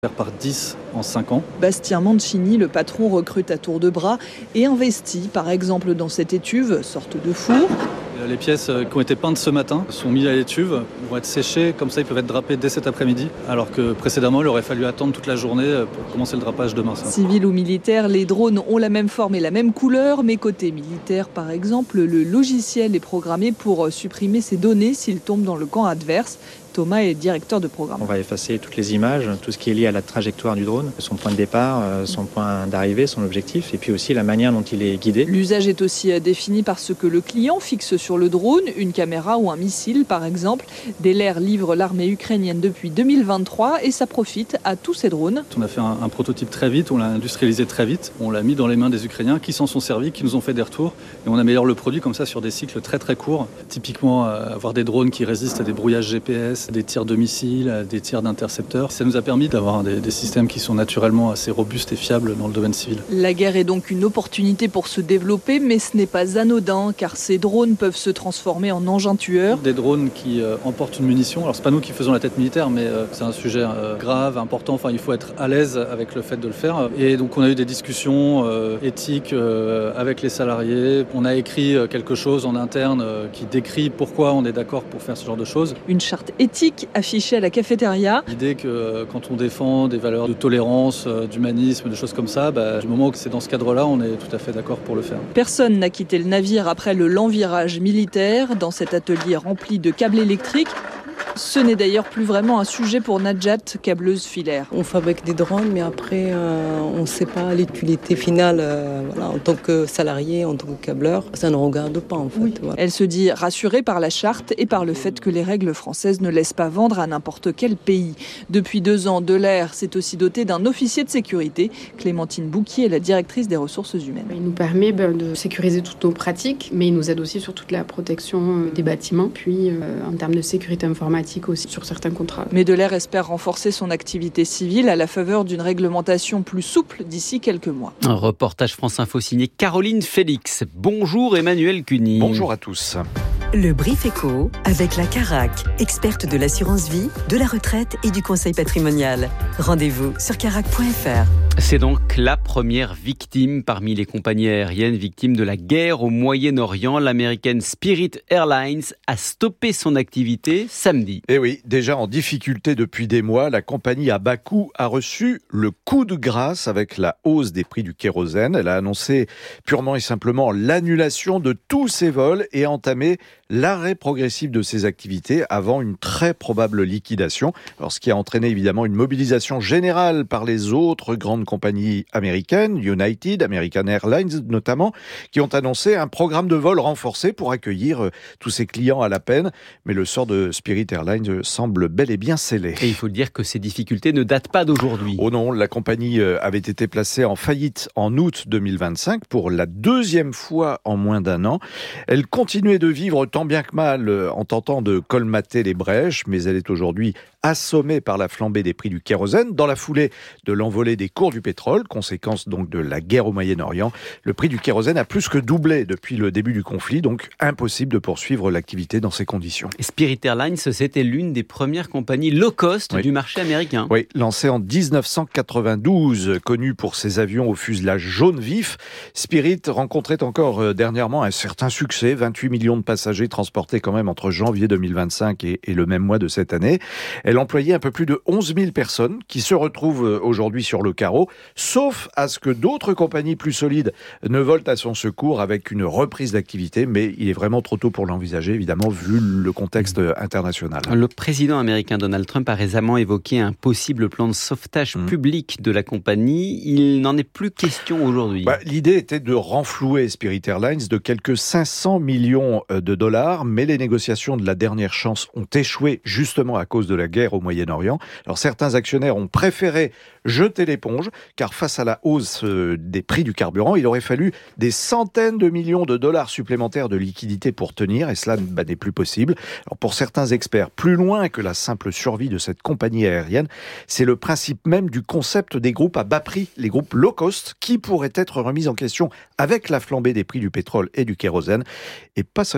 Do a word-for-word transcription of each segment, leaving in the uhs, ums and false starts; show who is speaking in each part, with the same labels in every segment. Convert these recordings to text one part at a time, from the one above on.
Speaker 1: Par dix en cinq ans.
Speaker 2: Bastien Mancini, le patron, recrute à tour de bras et investit par exemple dans cette étuve, sorte de four.
Speaker 1: Les pièces qui ont été peintes ce matin sont mises à l'étuve, vont être séchées, comme ça ils peuvent être drapés dès cet après-midi, alors que précédemment il aurait fallu attendre toute la journée pour commencer le drapage demain. Ça.
Speaker 2: Civil ou militaire, les drones ont la même forme et la même couleur, mais côté militaire par exemple, le logiciel est programmé pour supprimer ces données s'ils tombent dans le camp adverse. Thomas est directeur de programme.
Speaker 3: On va effacer toutes les images, tout ce qui est lié à la trajectoire du drone, son point de départ, son point d'arrivée, son objectif, et puis aussi la manière dont il est guidé.
Speaker 2: L'usage est aussi défini par ce que le client fixe sur le drone, une caméra ou un missile par exemple. Delair livre l'armée ukrainienne depuis deux mille vingt-trois et ça profite à tous ces drones.
Speaker 1: On a fait un, un prototype très vite, on l'a industrialisé très vite, on l'a mis dans les mains des Ukrainiens qui s'en sont servis, qui nous ont fait des retours et on améliore le produit comme ça sur des cycles très très courts. Typiquement euh, avoir des drones qui résistent à des brouillages G P S, des tirs de missiles, des tirs d'intercepteurs. Ça nous a permis d'avoir des, des systèmes qui sont naturellement assez robustes et fiables dans le domaine civil.
Speaker 2: La guerre est donc une opportunité pour se développer, mais ce n'est pas anodin, car ces drones peuvent se transformer en engins tueurs.
Speaker 1: Des drones qui euh, emportent une munition. Alors c'est pas nous qui faisons la tête militaire, mais euh, c'est un sujet euh, grave, important. Enfin, il faut être à l'aise avec le fait de le faire. Et donc on a eu des discussions euh, éthiques euh, avec les salariés. On a écrit euh, quelque chose en interne euh, qui décrit pourquoi on est d'accord pour faire ce genre de choses.
Speaker 2: Une charte éthique affichée à la cafétéria.
Speaker 1: L'idée que euh, quand on défend des valeurs de tolérance, euh, d'humanisme, des choses comme ça, bah, du moment où c'est dans ce cadre-là, on est tout à fait d'accord pour le faire.
Speaker 2: Personne n'a quitté le navire après le lent virage militaire dans cet atelier rempli de câbles électriques. Ce n'est d'ailleurs plus vraiment un sujet pour Najat, câbleuse filaire.
Speaker 4: On fabrique des drones, mais après, euh, on ne sait pas l'utilité finale. Euh, voilà, en tant que salarié, en tant que câbleur, ça ne regarde pas en fait.
Speaker 2: Oui.
Speaker 4: Voilà.
Speaker 2: Elle se dit rassurée par la charte et par le fait que les règles françaises ne laissent pas vendre à n'importe quel pays. Depuis deux ans, Delair s'est aussi doté d'un officier de sécurité. Clémentine Bouquier est la directrice des ressources humaines.
Speaker 5: Il nous permet ben, de sécuriser toutes nos pratiques, mais il nous aide aussi sur toute la protection des bâtiments, puis euh, en termes de sécurité informatique aussi sur certains contrats.
Speaker 2: Mais Delair espère renforcer son activité civile à la faveur d'une réglementation plus souple d'ici quelques mois.
Speaker 6: Un reportage France Info signé Caroline Félix. Bonjour Emmanuel Cuny.
Speaker 7: Bonjour à tous.
Speaker 8: Le Brief Éco avec la Carac, experte de l'assurance vie, de la retraite et du conseil patrimonial. Rendez-vous sur carac point f r.
Speaker 6: C'est donc la première victime parmi les compagnies aériennes victimes de la guerre au Moyen-Orient. L'américaine Spirit Airlines a stoppé son activité samedi.
Speaker 7: Et oui, déjà en difficulté depuis des mois, la compagnie à bas coût a reçu le coup de grâce avec la hausse des prix du kérosène. Elle a annoncé purement et simplement l'annulation de tous ses vols et a entamé l'arrêt progressif de ses activités avant une très probable liquidation. Alors, ce qui a entraîné évidemment une mobilisation générale par les autres grandes compagnies américaines, United, American Airlines notamment, qui ont annoncé un programme de vol renforcé pour accueillir euh, tous ces clients à la peine. Mais le sort de Spirit Airlines semble bel et bien scellé.
Speaker 6: Et il faut dire que ces difficultés ne datent pas d'aujourd'hui.
Speaker 7: Oh non, la compagnie avait été placée en faillite en août deux mille vingt-cinq pour la deuxième fois en moins d'un an. Elle continuait de vivre tant bien que mal en tentant de colmater les brèches, mais elle est aujourd'hui assommée par la flambée des prix du kérosène dans la foulée de l'envolée des cours du pétrole, conséquence donc de la guerre au Moyen-Orient. Le prix du kérosène a plus que doublé depuis le début du conflit, donc impossible de poursuivre l'activité dans ces conditions.
Speaker 6: Et Spirit Airlines, c'était l'une des premières compagnies low cost
Speaker 7: oui.
Speaker 6: du marché américain.
Speaker 7: Oui, lancée en dix-neuf cent quatre-vingt-douze, connue pour ses avions au fuselage jaune vif, Spirit rencontrait encore dernièrement un certain succès, vingt-huit millions de passagers transportés quand même entre janvier deux mille vingt-cinq et, et le même mois de cette année. Elle employait un peu plus de onze mille personnes qui se retrouvent aujourd'hui sur le carreau, sauf à ce que d'autres compagnies plus solides ne volent à son secours avec une reprise d'activité, mais il est vraiment trop tôt pour l'envisager, évidemment, vu le contexte international.
Speaker 6: Le président américain Donald Trump a récemment évoqué un possible plan de sauvetage mmh. public de la compagnie. Il n'en est plus question aujourd'hui.
Speaker 7: Bah, l'idée était de renflouer Spirit Airlines de quelques cinq cents millions de dollars, mais les négociations de la dernière chance ont échoué justement à cause de la guerre au Moyen-Orient. Alors certains actionnaires ont préféré jeter l'éponge, car face à la hausse des prix du carburant, il aurait fallu des centaines de millions de dollars supplémentaires de liquidités pour tenir, et cela bah, n'est plus possible. Alors pour certains experts, plus loin que la simple survie de cette compagnie aérienne, c'est le principe même du concept des groupes à bas prix, les groupes low cost, qui pourraient être remis en question avec la flambée des prix du pétrole et du kérosène, et pas seulement aux États-Unis.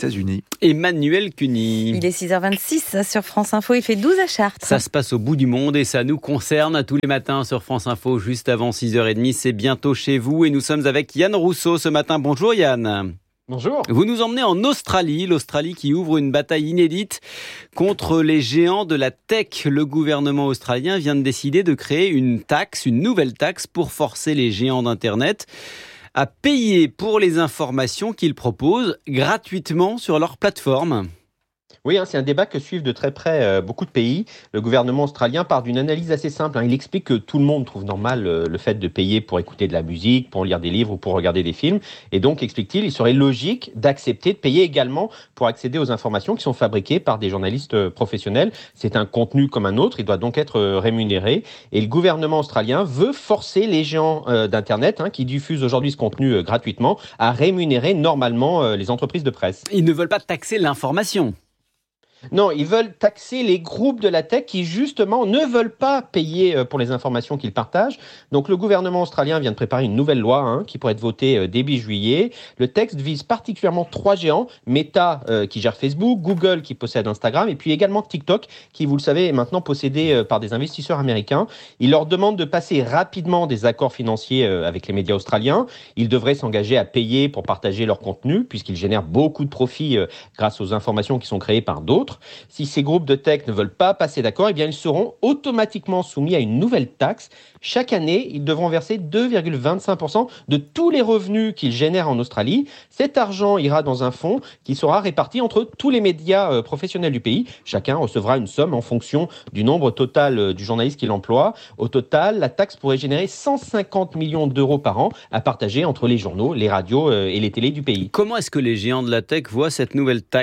Speaker 7: États-Unis.
Speaker 6: Emmanuel Cuny.
Speaker 9: Il est six heures vingt-six sur France Info, il fait douze à Chartres.
Speaker 6: Ça se passe au bout du monde et ça nous concerne tous les matins sur France Info, juste avant six heures trente. C'est bientôt chez vous et nous sommes avec Yann Rousseau ce matin. Bonjour Yann.
Speaker 10: Bonjour.
Speaker 6: Vous nous emmenez en Australie, l'Australie qui ouvre une bataille inédite contre les géants de la tech. Le gouvernement australien vient de décider de créer une taxe, une nouvelle taxe pour forcer les géants d'Internet à payer pour les informations qu'ils proposent gratuitement sur leur plateforme.
Speaker 10: Oui, hein, c'est un débat que suivent de très près euh, beaucoup de pays. Le gouvernement australien part d'une analyse assez simple. Hein. Il explique que tout le monde trouve normal euh, le fait de payer pour écouter de la musique, pour lire des livres ou pour regarder des films. Et donc, explique-t-il, il serait logique d'accepter de payer également pour accéder aux informations qui sont fabriquées par des journalistes euh, professionnels. C'est un contenu comme un autre, il doit donc être euh, rémunéré. Et le gouvernement australien veut forcer les géants euh, d'Internet, hein, qui diffusent aujourd'hui ce contenu euh, gratuitement, à rémunérer normalement euh, les entreprises de presse.
Speaker 6: Ils ne veulent pas taxer l'information.
Speaker 10: Non, ils veulent taxer les groupes de la tech qui, justement, ne veulent pas payer pour les informations qu'ils partagent. Donc, le gouvernement australien vient de préparer une nouvelle loi hein, qui pourrait être votée début juillet. Le texte vise particulièrement trois géants, Meta euh, qui gère Facebook, Google qui possède Instagram et puis également TikTok qui, vous le savez, est maintenant possédé euh, par des investisseurs américains. Il leur demande de passer rapidement des accords financiers euh, avec les médias australiens. Ils devraient s'engager à payer pour partager leur contenu puisqu'ils génèrent beaucoup de profits euh, grâce aux informations qui sont créées par d'autres. Si ces groupes de tech ne veulent pas passer d'accord, eh bien ils seront automatiquement soumis à une nouvelle taxe. Chaque année, ils devront verser deux virgule vingt-cinq pour cent de tous les revenus qu'ils génèrent en Australie. Cet argent ira dans un fonds qui sera réparti entre tous les médias euh, professionnels du pays. Chacun recevra une somme en fonction du nombre total euh, du journaliste qu'il emploie. Au total, la taxe pourrait générer cent cinquante millions d'euros par an à partager entre les journaux, les radios euh, et les télés du pays.
Speaker 6: Comment est-ce que les géants de la tech voient cette nouvelle taxe ?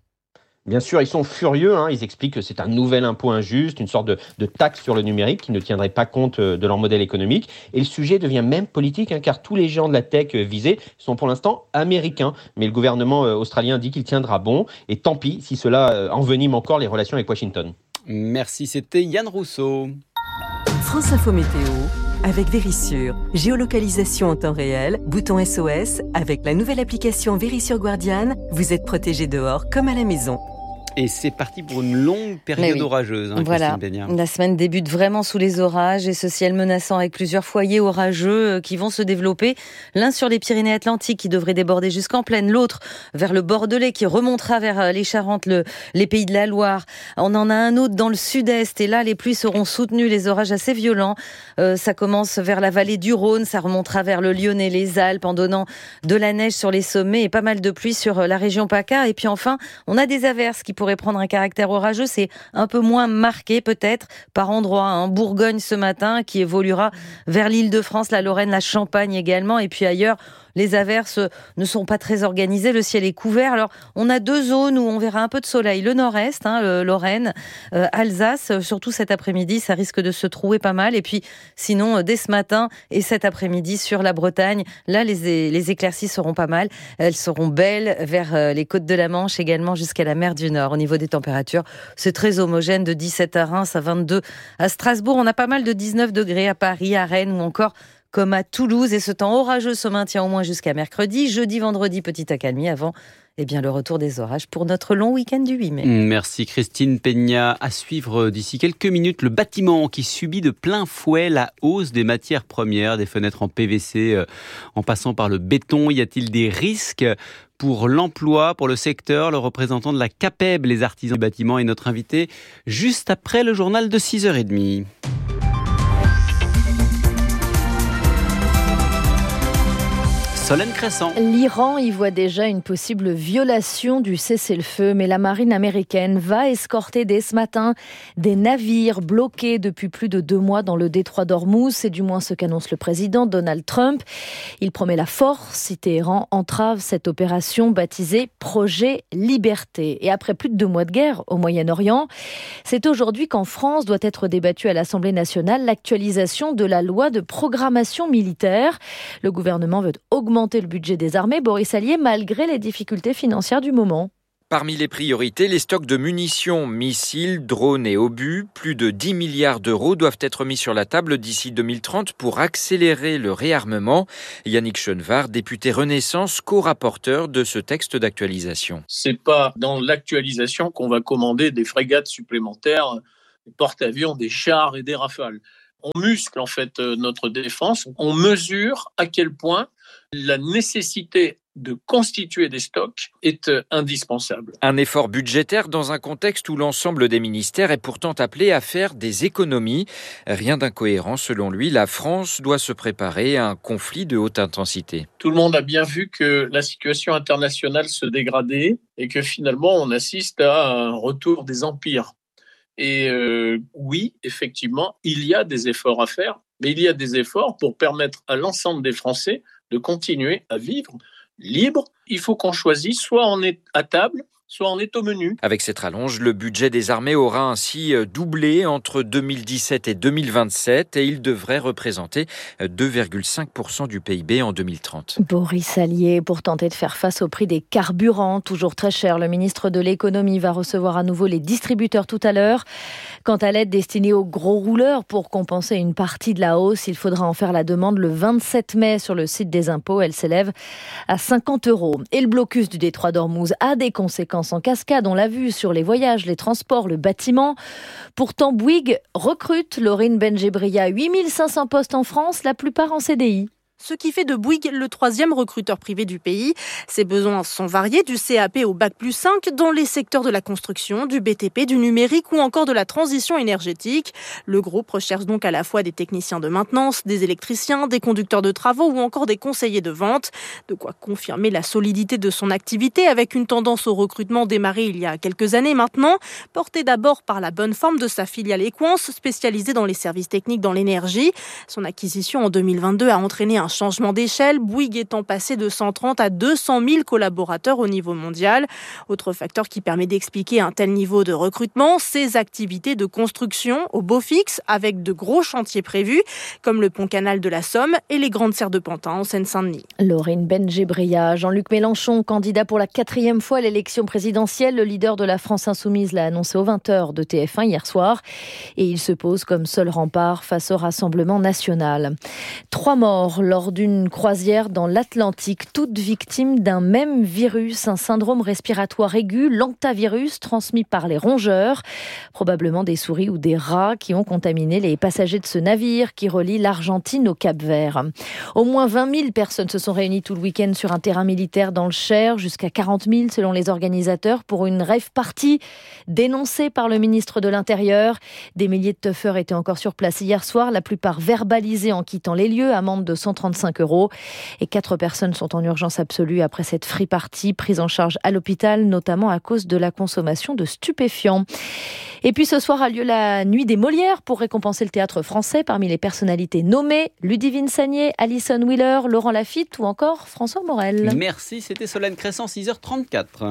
Speaker 10: Bien sûr, ils sont furieux, hein. Ils expliquent que c'est un nouvel impôt injuste, une sorte de, de taxe sur le numérique qui ne tiendrait pas compte de leur modèle économique. Et le sujet devient même politique, hein, car tous les géants de la tech visés sont pour l'instant américains. Mais le gouvernement australien dit qu'il tiendra bon. Et tant pis si cela envenime encore les relations avec Washington.
Speaker 6: Merci, c'était Yann Rousseau.
Speaker 8: France Info Météo avec Vérissure. Géolocalisation en temps réel, bouton S O S. Avec la nouvelle application Vérissure Guardian, vous êtes protégé dehors comme à la maison.
Speaker 6: Et c'est parti pour une longue période oui. orageuse. Hein,
Speaker 9: voilà, la semaine débute vraiment sous les orages et ce ciel menaçant avec plusieurs foyers orageux qui vont se développer. L'un sur les Pyrénées-Atlantiques qui devrait déborder jusqu'en plaine, l'autre vers le Bordelais qui remontera vers les Charentes, le, les Pays de la Loire. On en a un autre dans le sud-est et là les pluies seront soutenues, les orages assez violents. Euh, ça commence vers la vallée du Rhône, ça remontera vers le Lyonnais, les Alpes en donnant de la neige sur les sommets et pas mal de pluie sur la région PACA. Et puis enfin, on a des averses qui pourrait prendre un caractère orageux, c'est un peu moins marqué peut-être par endroits. En Bourgogne ce matin, qui évoluera vers l'Île-de-France, la Lorraine, la Champagne également, et puis ailleurs, les averses ne sont pas très organisées, le ciel est couvert. Alors, on a deux zones où on verra un peu de soleil. Le nord-est, hein, le Lorraine, euh, Alsace, surtout cet après-midi, ça risque de se trouver pas mal. Et puis, sinon, dès ce matin et cet après-midi sur la Bretagne, là, les, les éclaircies seront pas mal. Elles seront belles vers les côtes de la Manche, également jusqu'à la mer du Nord. Au niveau des températures, c'est très homogène, de dix-sept à Reims, à vingt-deux à Strasbourg. On a pas mal de dix-neuf degrés à Paris, à Rennes ou encore comme à Toulouse, et ce temps orageux se maintient au moins jusqu'à mercredi. Jeudi, vendredi, petite accalmie avant eh bien, le retour des orages pour notre long week-end du huit mai.
Speaker 6: Merci Christine Peña. À suivre d'ici quelques minutes, le bâtiment qui subit de plein fouet la hausse des matières premières, des fenêtres en P V C euh, en passant par le béton. Y a-t-il des risques pour l'emploi, pour le secteur? Le représentant de la CAPEB, les artisans du bâtiment, est notre invité juste après le journal de six heures trente. Solène Crescent.
Speaker 11: L'Iran y voit déjà une possible violation du cessez-le-feu, mais la marine américaine va escorter dès ce matin des navires bloqués depuis plus de deux mois dans le détroit d'Ormuz. C'est du moins ce qu'annonce le président Donald Trump. Il promet la force si Téhéran entrave cette opération baptisée Projet Liberté. Et après plus de deux mois de guerre au Moyen-Orient, c'est aujourd'hui qu'en France doit être débattue à l'Assemblée nationale l'actualisation de la loi de programmation militaire. Le gouvernement veut augmenter le budget des armées, Boris Allier, malgré les difficultés financières du moment.
Speaker 12: Parmi les priorités, les stocks de munitions, missiles, drones et obus. Plus de dix milliards d'euros doivent être mis sur la table d'ici deux mille trente pour accélérer le réarmement. Yannick Chenevard, député Renaissance, co-rapporteur de ce texte d'actualisation.
Speaker 13: C'est pas dans l'actualisation qu'on va commander des frégates supplémentaires, des porte-avions, des chars et des rafales. On muscle en fait notre défense. On mesure à quel point la nécessité de constituer des stocks est indispensable.
Speaker 12: Un effort budgétaire dans un contexte où l'ensemble des ministères est pourtant appelé à faire des économies. Rien d'incohérent selon lui, la France doit se préparer à un conflit de haute intensité.
Speaker 13: Tout le monde a bien vu que la situation internationale se dégradait et que finalement on assiste à un retour des empires. Et euh, oui, effectivement, il y a des efforts à faire, mais il y a des efforts pour permettre à l'ensemble des Français de continuer à vivre libre. Il faut qu'on choisisse, soit on est à table, soit on est au menu.
Speaker 12: Avec cette rallonge, le budget des armées aura ainsi doublé entre deux mille dix-sept et deux mille vingt-sept et il devrait représenter deux virgule cinq pour cent du P I B en deux mille trente.
Speaker 11: Boris Allier, pour tenter de faire face au prix des carburants, toujours très cher, le ministre de l'économie va recevoir à nouveau les distributeurs tout à l'heure. Quant à l'aide destinée aux gros rouleurs pour compenser une partie de la hausse, il faudra en faire la demande le vingt-sept mai sur le site des impôts. Elle s'élève à cinquante euros. Et le blocus du détroit d'Ormuz a des conséquences en cascade, on l'a vu, sur les voyages, les transports, le bâtiment. Pourtant, Bouygues recrute. Laurine Benjebria, huit mille cinq cents postes en France, la plupart en C D I.
Speaker 14: Ce qui fait de Bouygues le troisième recruteur privé du pays. Ses besoins sont variés, du C A P au bac plus cinq, dans les secteurs de la construction, du B T P, du numérique ou encore de la transition énergétique. Le groupe recherche donc à la fois des techniciens de maintenance, des électriciens, des conducteurs de travaux ou encore des conseillers de vente. De quoi confirmer la solidité de son activité avec une tendance au recrutement démarrée il y a quelques années maintenant, portée d'abord par la bonne forme de sa filiale Equance, spécialisée dans les services techniques dans l'énergie. Son acquisition en deux mille vingt-deux a entraîné un Un changement d'échelle, Bouygues étant passé de cent trente à deux cent mille collaborateurs au niveau mondial. Autre facteur qui permet d'expliquer un tel niveau de recrutement, ses activités de construction au beau fixe avec de gros chantiers prévus, comme le pont canal de la Somme et les grandes serres de Pantin en Seine-Saint-Denis.
Speaker 11: Laurine Benjebria, Jean-Luc Mélenchon, candidat pour la quatrième fois à l'élection présidentielle. Le leader de la France Insoumise l'a annoncé aux vingt heures de T F un hier soir. Et il se pose comme seul rempart face au Rassemblement national. Trois morts lors d'une croisière dans l'Atlantique, toutes victimes d'un même virus, un syndrome respiratoire aigu, l'hantavirus, transmis par les rongeurs, probablement des souris ou des rats qui ont contaminé les passagers de ce navire qui relie l'Argentine au Cap-Vert. Au moins vingt mille personnes se sont réunies tout le week-end sur un terrain militaire dans le Cher, jusqu'à quarante mille selon les organisateurs, pour une rave party dénoncée par le ministre de l'Intérieur. Des milliers de teufeurs étaient encore sur place hier soir, la plupart verbalisés en quittant les lieux, amende de cent trente-cinq euros. Et quatre personnes sont en urgence absolue après cette free party, prise en charge à l'hôpital, notamment à cause de la consommation de stupéfiants. Et puis ce soir a lieu la nuit des Molières pour récompenser le théâtre français. Parmi les personnalités nommées, Ludivine Sagné, Alison Wheeler, Laurent Lafitte ou encore François Morel.
Speaker 6: Merci, c'était Solène Crescent, six heures trente-quatre.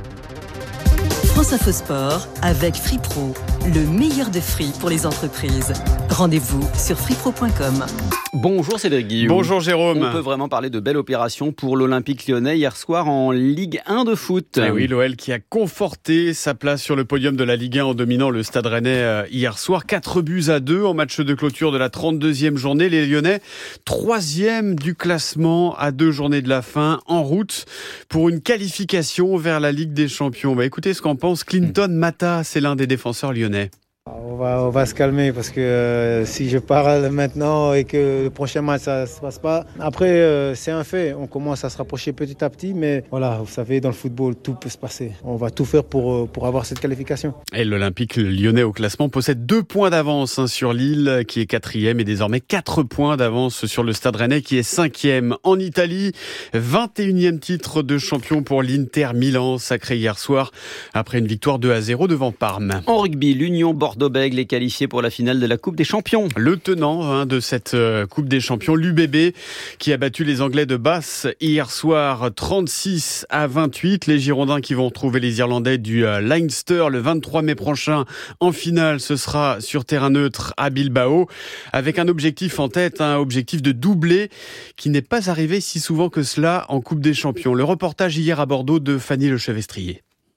Speaker 8: France Info Sport avec Free Pro, le meilleur de free pour les entreprises. Rendez-vous sur free pro point com.
Speaker 6: Bonjour Cédric Guillaume.
Speaker 15: Bonjour Jérôme.
Speaker 6: On peut vraiment parler de belle opération pour l'Olympique Lyonnais hier soir en Ligue un de foot.
Speaker 15: Et oui, l'O L qui a conforté sa place sur le podium de la Ligue un en dominant le Stade Rennais hier soir. quatre buts à deux en match de clôture de la trente-deuxième journée. Les Lyonnais, troisième du classement à deux journées de la fin, en route pour une qualification vers la Ligue des Champions. Bah, écoutez ce qu'en pense Clinton Mata, c'est l'un des défenseurs lyonnais.
Speaker 16: On va, on va se calmer parce que euh, si je parle maintenant et que le prochain match ça ne se passe pas, après euh, c'est un fait, on commence à se rapprocher petit à petit, mais voilà, vous savez, dans le football tout peut se passer. On va tout faire pour, pour avoir cette qualification.
Speaker 15: Et l'Olympique Lyonnais au classement possède deux points d'avance hein, sur Lille qui est quatrième et désormais quatre points d'avance sur le Stade Rennais qui est cinquième. En Italie, vingt et unième titre de champion pour l'Inter Milan, sacré hier soir après une victoire deux à zéro devant Parme.
Speaker 6: En rugby, l'Union Bordeaux-Bègles est qualifiée pour la finale de la Coupe des Champions.
Speaker 15: Le tenant hein, de cette euh, Coupe des Champions, l'U B B, qui a battu les Anglais de Bath hier soir trente-six à vingt-huit. Les Girondins qui vont retrouver les Irlandais du euh, Leinster le vingt-trois mai prochain en finale. Ce sera sur terrain neutre à Bilbao, avec un objectif en tête, un objectif de doubler qui n'est pas arrivé si souvent que cela en Coupe des Champions. Le reportage hier à Bordeaux de Fanny Lechevestrier.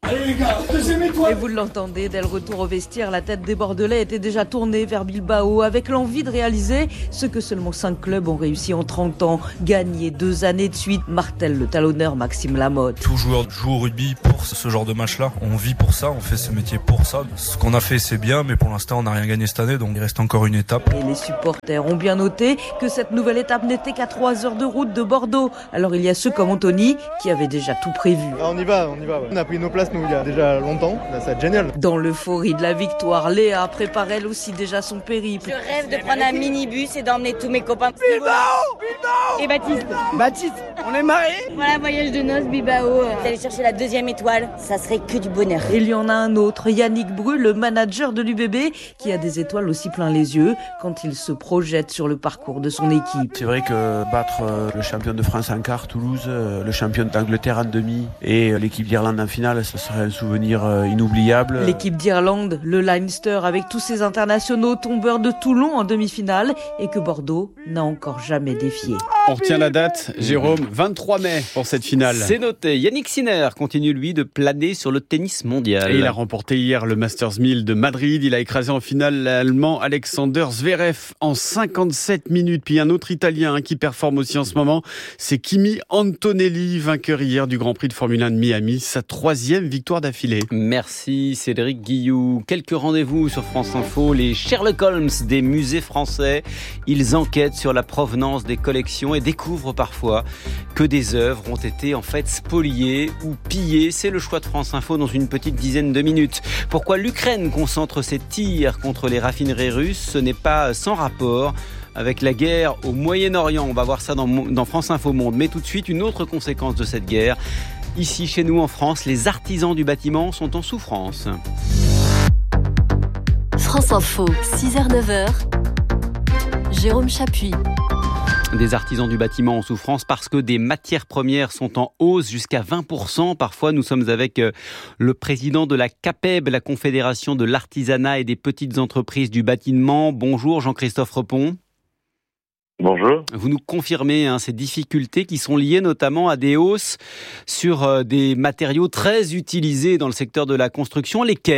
Speaker 17: Allez les gars, deuxième étoile.
Speaker 18: Et vous l'entendez, dès le retour au vestiaire, la tête des Bordelais était déjà tournée vers Bilbao avec l'envie de réaliser ce que seulement cinq clubs ont réussi en trente ans, gagner deux années de suite, martèle le talonneur Maxime Lamotte.
Speaker 19: Tout joueur joue au rugby pour ce genre de match-là. On vit pour ça, on fait ce métier pour ça. Ce qu'on a fait, c'est bien, mais pour l'instant, on n'a rien gagné cette année, donc il reste encore une étape.
Speaker 18: Et les supporters ont bien noté que cette nouvelle étape n'était qu'à trois heures de route de Bordeaux. Alors il y a ceux comme Anthony qui avaient déjà tout prévu.
Speaker 20: Ah, on y va, on y va. Ouais. On a pris nos places, nous, il y a déjà longtemps. Là, ça va être génial.
Speaker 18: Dans l'euphorie de la victoire, Léa prépare elle aussi déjà son périple.
Speaker 21: Je rêve de prendre un minibus et d'emmener tous mes copains.
Speaker 17: Bilbao, Bilbao
Speaker 21: Et Baptiste.
Speaker 17: Baptiste, on est mariés.
Speaker 21: Voilà, voyage de noces, Bilbao. D'aller chercher la deuxième étoile, ça serait que du bonheur.
Speaker 18: Et il y en a un autre, Yannick Bru, le manager de l'U B B, qui a des étoiles aussi plein les yeux quand il se projette sur le parcours de son équipe.
Speaker 22: C'est vrai que battre le champion de France en quart, Toulouse, le champion d'Angleterre en demi et l'équipe d'Irlande en finale, ce serait un souvenir inoubliable.
Speaker 18: L'équipe d'Irlande, le Leinster, avec tous ses internationaux tombeurs de Toulon en demi-finale et que Bordeaux n'a encore jamais défié.
Speaker 15: On retient la date, Jérôme, vingt-trois mai pour cette finale.
Speaker 6: C'est noté. Yannick Sinner continue, lui, de planer sur le tennis mondial.
Speaker 15: Et il a remporté hier le Masters mille de Madrid. Il a écrasé en finale l'Allemand Alexander Zverev en cinquante-sept minutes. Puis un autre Italien hein, qui performe aussi en ce moment, c'est Kimi Antonelli, vainqueur hier du Grand Prix de Formule un de Miami. Sa troisième victoire d'affilée.
Speaker 6: Merci Cédric Guilloux. Quelques rendez-vous sur France Info. Les Sherlock Holmes des musées français. Ils enquêtent sur la provenance des collections et découvrent parfois que des œuvres ont été en fait spoliées ou pillées. C'est le choix de France Info dans une petite dizaine de minutes. Pourquoi l'Ukraine concentre ses tirs contre les raffineries russes? Ce n'est pas sans rapport avec la guerre au Moyen-Orient. On va voir ça dans, dans France Info Monde. Mais tout de suite, une autre conséquence de cette guerre. Ici, chez nous en France, les artisans du bâtiment sont en souffrance.
Speaker 23: France Info, six heures neuf heures. Jérôme Chapuis.
Speaker 6: Des artisans du bâtiment en souffrance parce que des matières premières sont en hausse jusqu'à vingt pour cent. Parfois, nous sommes avec le président de la CAPEB, la Confédération de l'artisanat et des petites entreprises du bâtiment. Bonjour Jean-Christophe Repon.
Speaker 24: Bonjour.
Speaker 6: Vous nous confirmez hein, ces difficultés qui sont liées notamment à des hausses sur euh, des matériaux très utilisés dans le secteur de la construction. Lesquels ?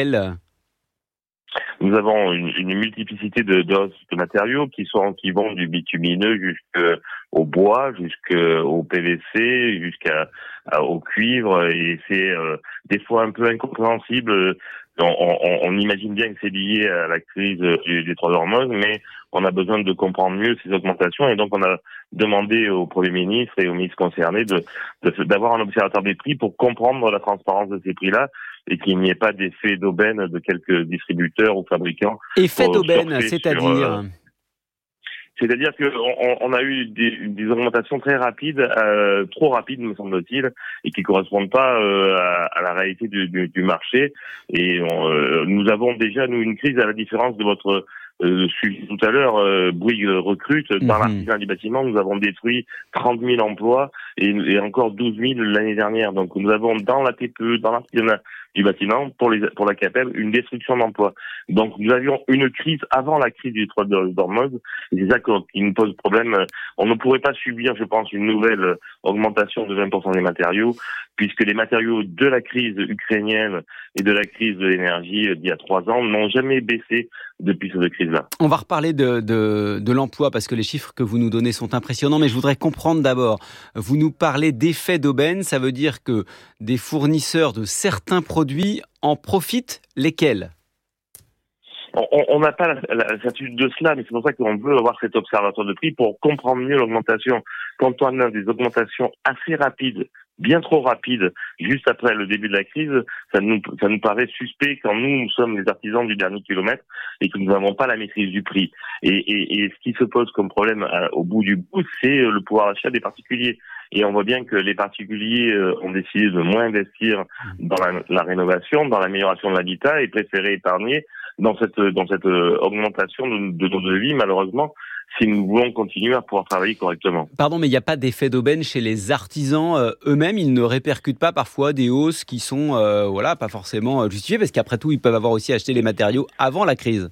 Speaker 24: Nous avons une, une multiplicité de, de, de matériaux qui sont qui vont du bitumineux jusqu'au bois, jusqu'au P V C, jusqu'au cuivre, et c'est euh, des fois un peu incompréhensible. On, on, on imagine bien que c'est lié à la crise du, des trois hormones, mais on a besoin de comprendre mieux ces augmentations, et donc on a demandé au Premier ministre et aux ministres concernés de, de, d'avoir un observateur des prix pour comprendre la transparence de ces prix-là et qu'il n'y ait pas d'effet d'aubaine de quelques distributeurs ou fabricants.
Speaker 6: Effet d'aubaine, c'est-à-dire
Speaker 24: sur, euh, C'est-à-dire qu'on on a eu des, des augmentations très rapides, euh, trop rapides me semble-t-il, et qui correspondent pas euh, à, à la réalité du, du, du marché. Et on, euh, nous avons déjà nous une crise à la différence de votre euh, sujet tout à l'heure. Euh, Bouygues recrute dans mmh. l'artisanat du bâtiment. Nous avons détruit trente mille emplois et, et encore douze mille l'année dernière. Donc nous avons dans la T P E, dans l'artisanat du bâtiment, pour les pour la CAPEB, une destruction d'emplois. Donc nous avions une crise avant la crise du trois d'Ormuz, et c'est ça qui nous pose problème. On ne pourrait pas subir, je pense, une nouvelle augmentation de vingt pour cent des matériaux, puisque les matériaux de la crise ukrainienne et de la crise de l'énergie d'il y a trois ans n'ont jamais baissé depuis cette crise-là.
Speaker 6: On va reparler de, de, de l'emploi, parce que les chiffres que vous nous donnez sont impressionnants, mais je voudrais comprendre d'abord, vous nous parlez d'effet d'aubaine, ça veut dire que des fournisseurs de certains produits en profitent, lesquels ?
Speaker 24: On n'a pas la, la, la certitude de cela, mais c'est pour ça qu'on veut avoir cet observatoire de prix pour comprendre mieux l'augmentation. Quand on a des augmentations assez rapides, bien trop rapides, juste après le début de la crise, ça nous, ça nous paraît suspect quand nous, nous sommes les artisans du dernier kilomètre et que nous n'avons pas la maîtrise du prix. Et, et, et ce qui se pose comme problème à, au bout du bout, c'est le pouvoir d'achat des particuliers. Et on voit bien que les particuliers euh, ont décidé de moins investir dans la, la rénovation, dans l'amélioration de l'habitat et préférer épargner dans cette dans cette euh, augmentation de, de nos devis, malheureusement, si nous voulons continuer à pouvoir travailler correctement.
Speaker 6: Pardon, mais il n'y a pas d'effet d'aubaine chez les artisans euh, eux-mêmes. Ils ne répercutent pas parfois des hausses qui sont euh, voilà, pas forcément justifiées, parce qu'après tout, ils peuvent avoir aussi acheté les matériaux avant la crise.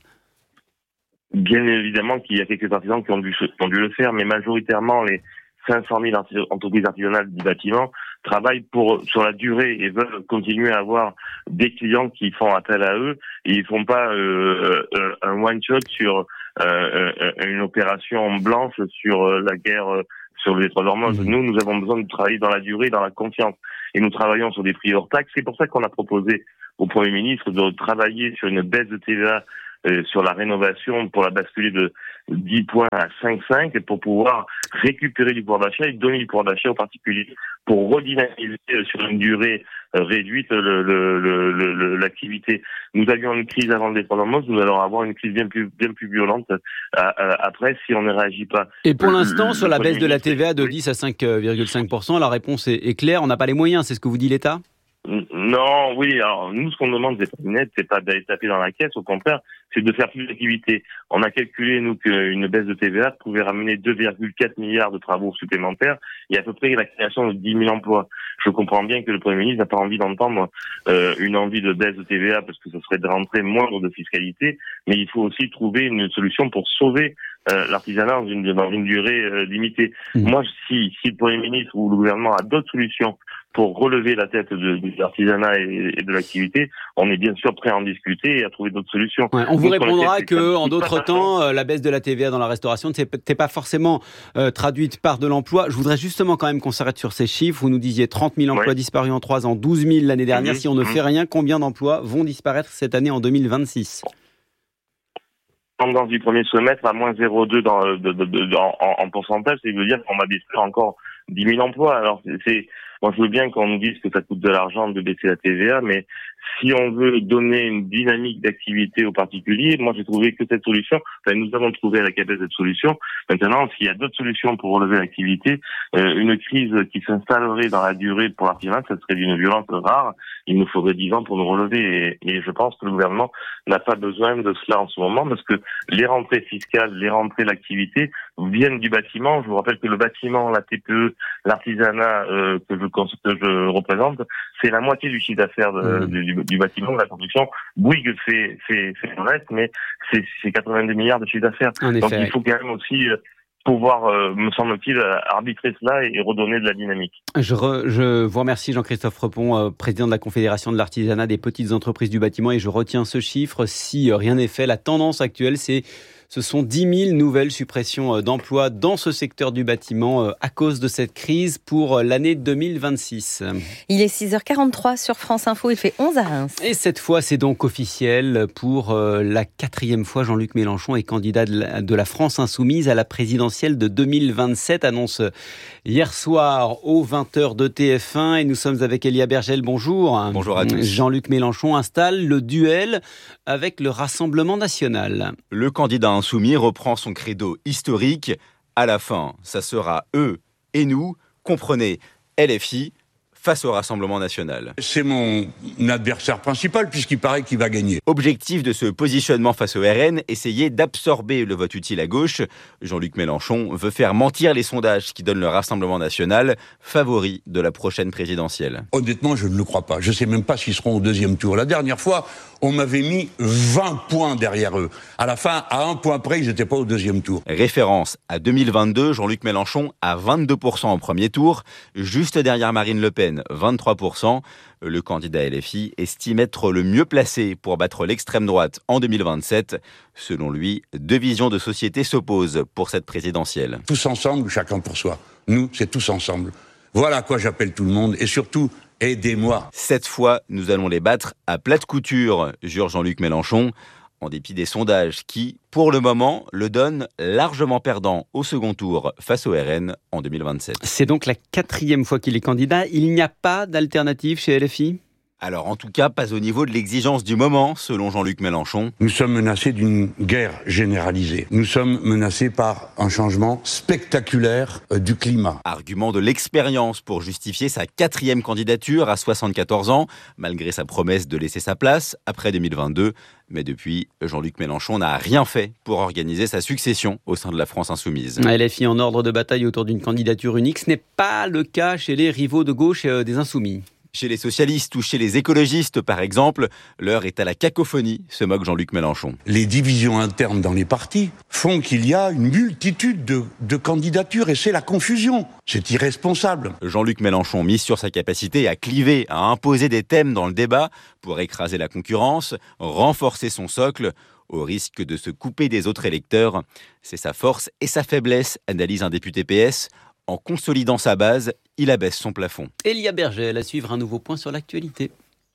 Speaker 24: Bien évidemment qu'il y a quelques artisans qui ont dû, qui ont dû le faire, mais majoritairement, les cinq cent mille entreprises artisanales du bâtiment travaillent pour sur la durée et veulent continuer à avoir des clients qui font appel à eux. Et ils font pas euh, un one shot sur euh, une opération blanche sur la guerre sur le détroit d'Ormuz. Mmh. Nous, nous avons besoin de travailler dans la durée, dans la confiance. Et nous travaillons sur des prix hors taxe. C'est pour ça qu'on a proposé au Premier ministre de travailler sur une baisse de T V A euh, sur la rénovation pour la basculer de dix points à cinq virgule cinq pour pouvoir récupérer du pouvoir d'achat et donner du pouvoir d'achat aux particuliers pour redynamiser sur une durée euh, réduite le, le, le, le, l'activité. Nous avions une crise avant le détroit d'Ormuz, nous allons avoir une crise bien plus, bien plus violente euh, euh, après si on ne réagit pas.
Speaker 6: Et pour
Speaker 24: le,
Speaker 6: l'instant,
Speaker 24: le,
Speaker 6: sur
Speaker 24: le
Speaker 6: la baisse de la
Speaker 24: ministre,
Speaker 6: T V A de
Speaker 24: oui.
Speaker 6: dix à cinq virgule cinq pour cent, la réponse est, est claire, on n'a pas les moyens, c'est ce que vous dit l'État ?
Speaker 24: Non, oui, alors nous ce qu'on demande c'est pas net, c'est pas d'aller taper dans la caisse, au contraire, c'est de faire plus d'activités. On a calculé nous qu'une baisse de T V A pouvait ramener deux virgule quatre milliards de travaux supplémentaires et à peu près la création de dix mille emplois. Je comprends bien que le Premier ministre n'a pas envie d'entendre euh, une envie de baisse de T V A parce que ce serait de rentrée moindre de fiscalité, mais il faut aussi trouver une solution pour sauver euh, l'artisanat dans une, dans une durée euh, limitée. Mmh. Moi, si, si le Premier ministre ou le gouvernement a d'autres solutions pour relever la tête de, de l'artisanat et, et de l'activité, on est bien sûr prêt à en discuter et à trouver d'autres solutions.
Speaker 6: Ouais, on vous Donc, répondra que, en d'autres temps, euh, la baisse de la T V A dans la restauration n'était pas forcément euh, traduite par de l'emploi. Je voudrais justement quand même qu'on s'arrête sur ces chiffres. Vous nous disiez trente mille emplois ouais. disparus en trois ans, douze mille l'année dernière. Mmh, si on ne mmh. fait rien, combien d'emplois vont disparaître cette année en deux mille vingt-six ?
Speaker 24: Tendance du premier semestre à moins zéro virgule deux dans, de, de, de, de, en, en pourcentage, ça veut dire qu'on va disparaître encore dix mille emplois. Alors c'est, moi je veux bien qu'on nous dise que ça coûte de l'argent de baisser la T V A, mais si on veut donner une dynamique d'activité aux particuliers, moi j'ai trouvé que cette solution, enfin nous avons trouvé à la C A P E S cette solution. Maintenant, s'il y a d'autres solutions pour relever l'activité, euh, une crise qui s'installerait dans la durée pour l'artisanat, ça serait d'une violence rare. Il nous faudrait dix ans pour nous relever et, et je pense que le gouvernement n'a pas besoin de cela en ce moment parce que les rentrées fiscales, les rentrées d'activité viennent du bâtiment. Je vous rappelle que le bâtiment, la T P E, l'artisanat euh, que je que je représente, c'est la moitié du chiffre d'affaires de, mmh. du, du bâtiment, de la construction. Bouygues fait fait fait le reste, mais c'est c'est quatre-vingt-deux milliards de chiffre d'affaires. Donc effet, il faut quand même aussi euh, pouvoir, euh, me semble-t-il, arbitrer cela et redonner de la dynamique.
Speaker 6: Je, re, je vous remercie Jean-Christophe Repon, euh, président de la Confédération de l'artisanat des petites entreprises du bâtiment, et je retiens ce chiffre. Si euh, rien n'est fait, la tendance actuelle, c'est ce sont dix mille nouvelles suppressions d'emplois dans ce secteur du bâtiment à cause de cette crise pour l'année deux mille vingt-six.
Speaker 9: Il est six heures quarante-trois sur France Info, il fait onze à Reims.
Speaker 6: Et cette fois, c'est donc officiel. Pour la quatrième fois, Jean-Luc Mélenchon est candidat de la France Insoumise à la présidentielle de deux mille vingt-sept. Annonce hier soir aux vingt heures de T F un. Et nous sommes avec Elia Bergel. Bonjour.
Speaker 1: Bonjour à tous.
Speaker 6: Jean-Luc Mélenchon installe le duel avec le Rassemblement national.
Speaker 1: Le candidat insoumis reprend son credo historique. À la fin, ça sera eux et nous, comprenez, L F I, face au Rassemblement national.
Speaker 3: C'est mon adversaire principal puisqu'il paraît qu'il va gagner.
Speaker 1: Objectif de ce positionnement face au R N, essayer d'absorber le vote utile à gauche. Jean-Luc Mélenchon veut faire mentir les sondages qui donnent le Rassemblement national favori de la prochaine présidentielle.
Speaker 3: Honnêtement, je ne le crois pas. Je ne sais même pas s'ils seront au deuxième tour. La dernière fois, on m'avait mis vingt points derrière eux. À la fin, à un point près, ils n'étaient pas au deuxième tour.
Speaker 1: Référence à deux mille vingt-deux, Jean-Luc Mélenchon à vingt-deux pour cent au premier tour, juste derrière Marine Le Pen, vingt-trois pour cent. Le candidat L F I estime être le mieux placé pour battre l'extrême droite en deux mille vingt-sept. Selon lui, deux visions de société s'opposent pour cette présidentielle.
Speaker 3: Tous ensemble, chacun pour soi. Nous, c'est tous ensemble. Voilà à quoi j'appelle tout le monde et surtout, aidez-moi.
Speaker 1: Cette fois, nous allons les battre à plate couture, jure Jean-Luc Mélenchon, en dépit des sondages qui, pour le moment, le donnent largement perdant au second tour face au R N en deux mille vingt-sept.
Speaker 6: C'est donc la quatrième fois qu'il est candidat. Il n'y a pas d'alternative chez L F I ?
Speaker 1: Alors, en tout cas, pas au niveau de l'exigence du moment, selon Jean-Luc Mélenchon.
Speaker 3: Nous sommes menacés d'une guerre généralisée. Nous sommes menacés par un changement spectaculaire du climat.
Speaker 1: Argument de l'expérience pour justifier sa quatrième candidature à soixante-quatorze ans, malgré sa promesse de laisser sa place après deux mille vingt-deux. Mais depuis, Jean-Luc Mélenchon n'a rien fait pour organiser sa succession au sein de la France Insoumise.
Speaker 6: L F I en ordre de bataille autour d'une candidature unique, ce n'est pas le cas chez les rivaux de gauche et des Insoumis.
Speaker 1: Chez les socialistes ou chez les écologistes, par exemple, l'heure est à la cacophonie, se moque Jean-Luc Mélenchon.
Speaker 3: Les divisions internes dans les partis font qu'il y a une multitude de, de candidatures et c'est la confusion. C'est irresponsable.
Speaker 1: Jean-Luc Mélenchon mise sur sa capacité à cliver, à imposer des thèmes dans le débat pour écraser la concurrence, renforcer son socle, au risque de se couper des autres électeurs. C'est sa force et sa faiblesse, analyse un député P S. En consolidant sa base, il abaisse son plafond.
Speaker 6: Elia Bergel à suivre un nouveau point sur l'actualité.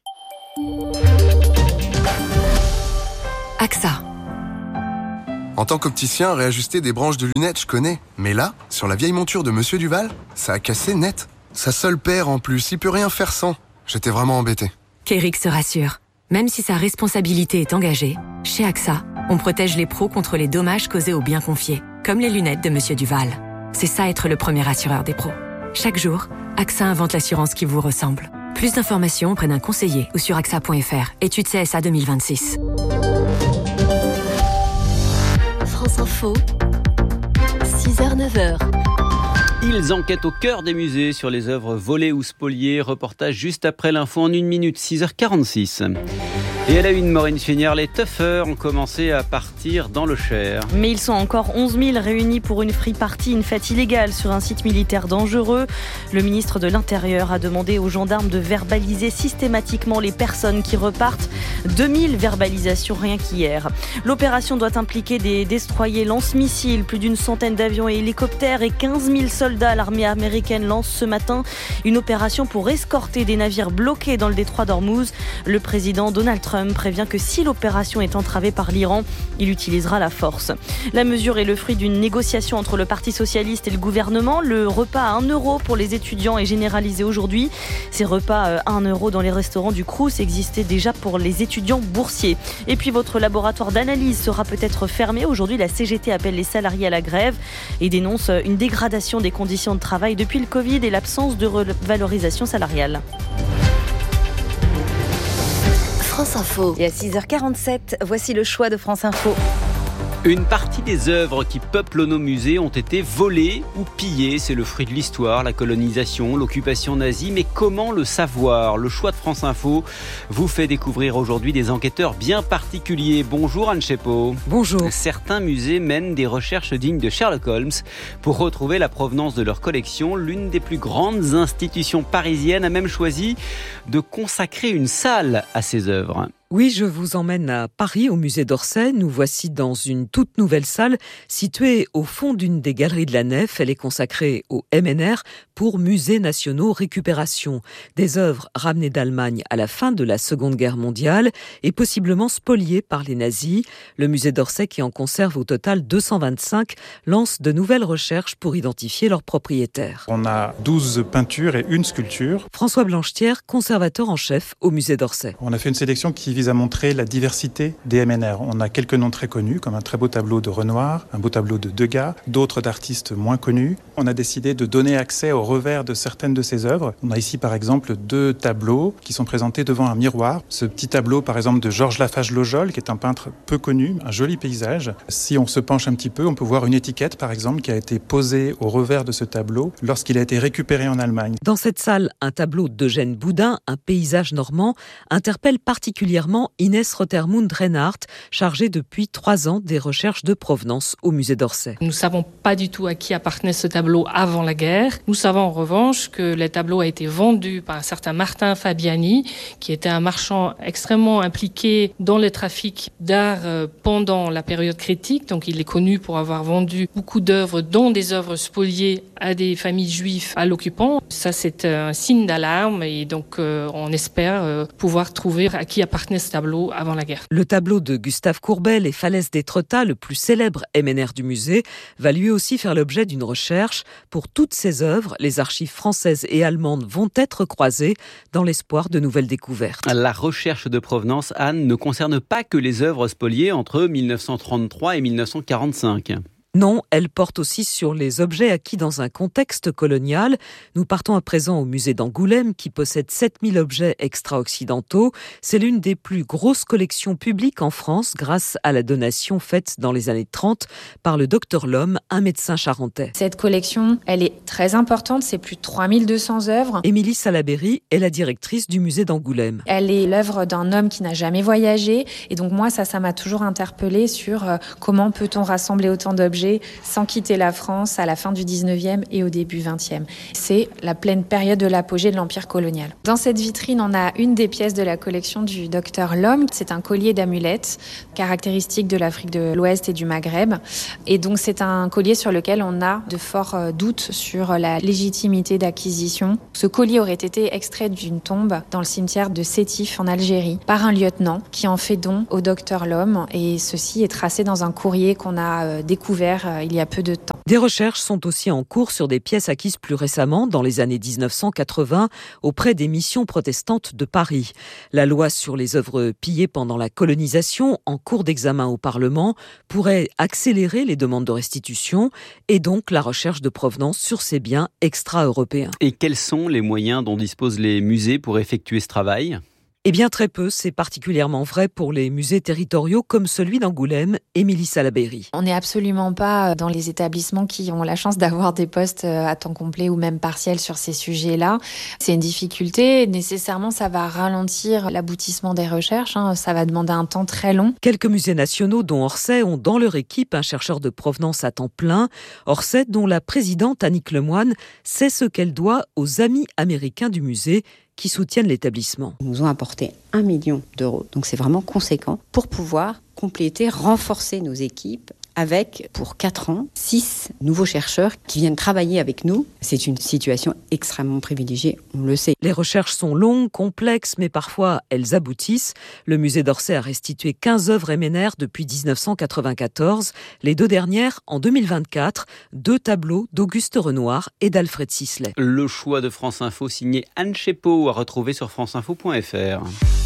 Speaker 2: A X A. En tant qu'opticien, réajuster des branches de lunettes, je connais. Mais là, sur la vieille monture de Monsieur Duval, ça a cassé net. Sa seule paire en plus, il peut rien faire sans. J'étais vraiment embêté.
Speaker 4: Kéric se rassure. Même si sa responsabilité est engagée, chez A X A, on protège les pros contre les dommages causés aux biens confiés, comme les lunettes de Monsieur Duval. C'est ça être le premier assureur des pros. Chaque jour, A X A invente l'assurance qui vous ressemble. Plus d'informations auprès d'un conseiller ou sur A X A point F R. Étude C S A deux mille vingt-six.
Speaker 23: France Info, six heures neuf heures.
Speaker 6: Ils enquêtent au cœur des musées sur les œuvres volées ou spoliées. Reportage juste après l'info en une minute, six heures quarante-six. Et à la une, Maureen Finière, les tuffeurs ont commencé à partir dans le Cher.
Speaker 5: Mais ils sont encore onze mille réunis pour une free party, une fête illégale sur un site militaire dangereux. Le ministre de l'Intérieur a demandé aux gendarmes de verbaliser systématiquement les personnes qui repartent. deux mille verbalisations rien qu'hier. L'opération doit impliquer des destroyers lance-missiles, plus d'une centaine d'avions et hélicoptères et quinze mille soldats. L'armée américaine lance ce matin une opération pour escorter des navires bloqués dans le détroit d'Ormuz. Le président Donald Trump prévient que si l'opération est entravée par l'Iran, il utilisera la force. La mesure est le fruit d'une négociation entre le Parti socialiste et le gouvernement. Le repas à un euro pour les étudiants est généralisé aujourd'hui. Ces repas à un euro dans les restaurants du Crous existaient déjà pour les étudiants boursiers. Et puis votre laboratoire d'analyse sera peut-être fermé. Aujourd'hui, la C G T appelle les salariés à la grève et dénonce une dégradation des conditions de travail depuis le Covid et l'absence de revalorisation salariale.
Speaker 23: France Info.
Speaker 9: Et à six heures quarante-sept, voici le choix de France Info.
Speaker 6: Une partie des œuvres qui peuplent nos musées ont été volées ou pillées. C'est le fruit de l'histoire, la colonisation, l'occupation nazie. Mais comment le savoir ? Le choix de France Info vous fait découvrir aujourd'hui des enquêteurs bien particuliers. Bonjour Anne Chepot.
Speaker 7: Bonjour.
Speaker 6: Certains musées mènent des recherches dignes de Sherlock Holmes pour retrouver la provenance de leur collection. L'une des plus grandes institutions parisiennes a même choisi de consacrer une salle à ces œuvres.
Speaker 7: Oui, je vous emmène à Paris, au musée d'Orsay. Nous voici dans une toute nouvelle salle située au fond d'une des galeries de la Nef. Elle est consacrée au M N R pour Musées Nationaux Récupération. Des œuvres ramenées d'Allemagne à la fin de la Seconde Guerre mondiale et possiblement spoliées par les nazis. Le musée d'Orsay, qui en conserve au total deux cent vingt-cinq, lance de nouvelles recherches pour identifier leurs propriétaires.
Speaker 25: On a douze peintures et une sculpture.
Speaker 7: François Blanchetière, conservateur en chef au musée d'Orsay.
Speaker 25: On a fait une sélection qui vise à montrer la diversité des M N R. On a quelques noms très connus, comme un très beau tableau de Renoir, un beau tableau de Degas, d'autres d'artistes moins connus. On a décidé de donner accès au revers de certaines de ces œuvres. On a ici par exemple deux tableaux qui sont présentés devant un miroir. Ce petit tableau par exemple de Georges Lafage-Lojol, qui est un peintre peu connu, un joli paysage. Si on se penche un petit peu, on peut voir une étiquette par exemple qui a été posée au revers de ce tableau lorsqu'il a été récupéré en Allemagne.
Speaker 7: Dans cette salle, un tableau d'Eugène Boudin, un paysage normand, interpelle particulièrement Inès Rotermund-Reinhardt, chargée depuis trois ans des recherches de provenance au musée d'Orsay.
Speaker 26: Nous ne savons pas du tout à qui appartenait ce tableau avant la guerre. Nous savons en revanche que le tableau a été vendu par un certain Martin Fabiani, qui était un marchand extrêmement impliqué dans le trafic d'art pendant la période critique. Donc il est connu pour avoir vendu beaucoup d'œuvres, dont des œuvres spoliées à des familles juives à l'occupant. Ça, c'est un signe d'alarme et donc euh, on espère euh, pouvoir trouver à qui appartenait ce tableau avant la guerre.
Speaker 7: Le tableau de Gustave Courbet, Les Falaises d'Étretat, le plus célèbre M N R du musée, va lui aussi faire l'objet d'une recherche. Pour toutes ces œuvres, les archives françaises et allemandes vont être croisées dans l'espoir de nouvelles découvertes.
Speaker 6: La recherche de provenance, Anne, ne concerne pas que les œuvres spoliées entre mille neuf cent trente-trois et mille neuf cent quarante-cinq.
Speaker 7: Non, elle porte aussi sur les objets acquis dans un contexte colonial. Nous partons à présent au musée d'Angoulême qui possède sept mille objets extra-occidentaux. C'est l'une des plus grosses collections publiques en France grâce à la donation faite dans les années trente par le docteur Lhomme, un médecin charentais.
Speaker 8: Cette collection, elle est très importante, c'est plus de trois mille deux cents œuvres.
Speaker 7: Émilie Salaberry est la directrice du musée d'Angoulême.
Speaker 8: Elle est l'œuvre d'un homme qui n'a jamais voyagé et donc moi ça, ça m'a toujours interpellée sur euh, comment peut-on rassembler autant d'objets sans quitter la France à la fin du dix-neuvième et au début vingtième. C'est la pleine période de l'apogée de l'Empire colonial. Dans cette vitrine, on a une des pièces de la collection du docteur Lhomme. C'est un collier d'amulettes, caractéristique de l'Afrique de l'Ouest et du Maghreb. Et donc c'est un collier sur lequel on a de forts doutes sur la légitimité d'acquisition. Ce collier aurait été extrait d'une tombe dans le cimetière de Sétif en Algérie par un lieutenant qui en fait don au docteur Lhomme. Et ceci est tracé dans un courrier qu'on a découvert il y a peu de temps.
Speaker 7: Des recherches sont aussi en cours sur des pièces acquises plus récemment, dans les années dix-neuf cent quatre-vingts, auprès des missions protestantes de Paris. La loi sur les œuvres pillées pendant la colonisation, en cours d'examen au Parlement, pourrait accélérer les demandes de restitution et donc la recherche de provenance sur ces biens extra-européens.
Speaker 6: Et quels sont les moyens dont disposent les musées pour effectuer ce travail ?
Speaker 7: Eh bien très peu, c'est particulièrement vrai pour les musées territoriaux comme celui d'Angoulême, Émilie Salaberry.
Speaker 8: On n'est absolument pas dans les établissements qui ont la chance d'avoir des postes à temps complet ou même partiel sur ces sujets-là. C'est une difficulté, nécessairement ça va ralentir l'aboutissement des recherches, hein. Ça va demander un temps très long.
Speaker 7: Quelques musées nationaux dont Orsay ont dans leur équipe un chercheur de provenance à temps plein. Orsay dont la présidente Annick Lemoine sait ce qu'elle doit aux amis américains du musée qui soutiennent l'établissement.
Speaker 10: Ils nous ont apporté un million d'euros, donc c'est vraiment conséquent, pour pouvoir compléter, renforcer nos équipes avec, pour quatre ans, six nouveaux chercheurs qui viennent travailler avec nous. C'est une situation extrêmement privilégiée, on le sait.
Speaker 7: Les recherches sont longues, complexes, mais parfois elles aboutissent. Le musée d'Orsay a restitué quinze œuvres M N R depuis dix-neuf cent quatre-vingt-quatorze. Les deux dernières en deux mille vingt-quatre, deux tableaux d'Auguste Renoir et d'Alfred Sisley.
Speaker 6: Le choix de France Info signé Anne Chepot à retrouver sur franceinfo point f r.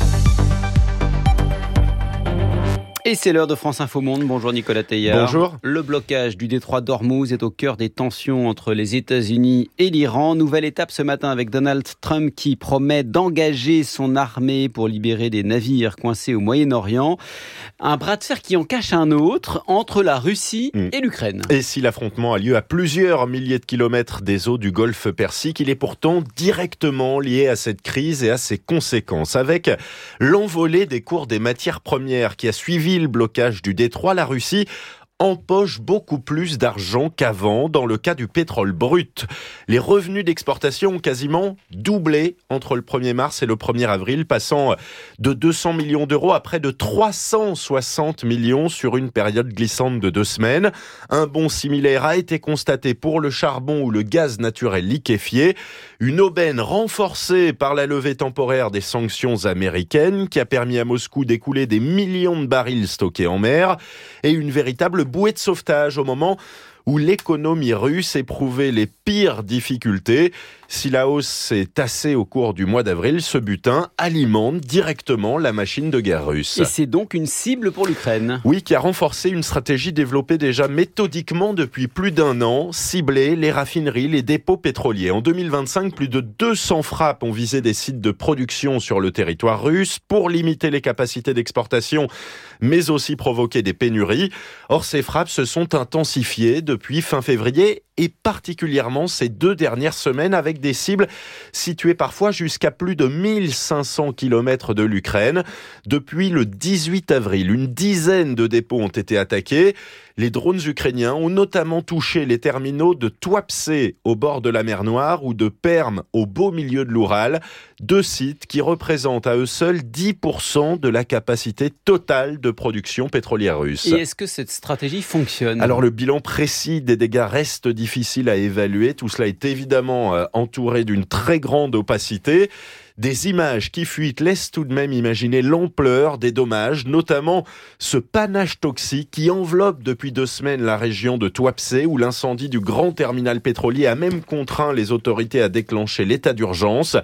Speaker 6: Et c'est l'heure de France Info Monde. Bonjour Nicolas Teillard.
Speaker 11: Bonjour.
Speaker 6: Le blocage du détroit d'Ormuz est au cœur des tensions entre les États-Unis et l'Iran. Nouvelle étape ce matin avec Donald Trump qui promet d'engager son armée pour libérer des navires coincés au Moyen-Orient. Un bras de fer qui en cache un autre entre la Russie mmh. et l'Ukraine.
Speaker 11: Et si l'affrontement a lieu à plusieurs milliers de kilomètres des eaux du golfe Persique, il est pourtant directement lié à cette crise et à ses conséquences. Avec l'envolée des cours des matières premières qui a suivi le blocage du détroit, la Russie empoche beaucoup plus d'argent qu'avant dans le cas du pétrole brut. Les revenus d'exportation ont quasiment doublé entre le premier mars et le premier avril, passant de deux cents millions d'euros à près de trois cent soixante millions sur une période glissante de deux semaines. Un bond similaire a été constaté pour le charbon ou le gaz naturel liquéfié. Une aubaine renforcée par la levée temporaire des sanctions américaines qui a permis à Moscou d'écouler des millions de barils stockés en mer et une véritable bouée de sauvetage au moment où l'économie russe éprouvait les pires difficultés. Si la hausse s'est tassée au cours du mois d'avril, ce butin alimente directement la machine de guerre russe.
Speaker 6: Et c'est donc une cible pour l'Ukraine.
Speaker 11: Oui, qui a renforcé une stratégie développée déjà méthodiquement depuis plus d'un an, cibler les raffineries, les dépôts pétroliers. En deux mille vingt-cinq, plus de deux cents frappes ont visé des sites de production sur le territoire russe pour limiter les capacités d'exportation, mais aussi provoquer des pénuries. Or, ces frappes se sont intensifiées depuis fin février et particulièrement ces deux dernières semaines avec des cibles situées parfois jusqu'à plus de mille cinq cents kilomètres de l'Ukraine. Depuis le dix-huit avril, une dizaine de dépôts ont été attaqués. Les drones ukrainiens ont notamment touché les terminaux de Tuapse au bord de la mer Noire ou de Perm au beau milieu de l'Oural, deux sites qui représentent à eux seuls dix pour cent de la capacité totale de production pétrolière russe.
Speaker 6: Et est-ce que cette stratégie fonctionne ?
Speaker 11: Alors le bilan précis des dégâts reste difficile à évaluer. Tout cela est évidemment euh, entouré d'une très grande opacité. Des images qui fuitent laissent tout de même imaginer l'ampleur des dommages, notamment ce panache toxique qui enveloppe depuis deux semaines la région de Tuapse, où l'incendie du grand terminal pétrolier a même contraint les autorités à déclencher l'état d'urgence.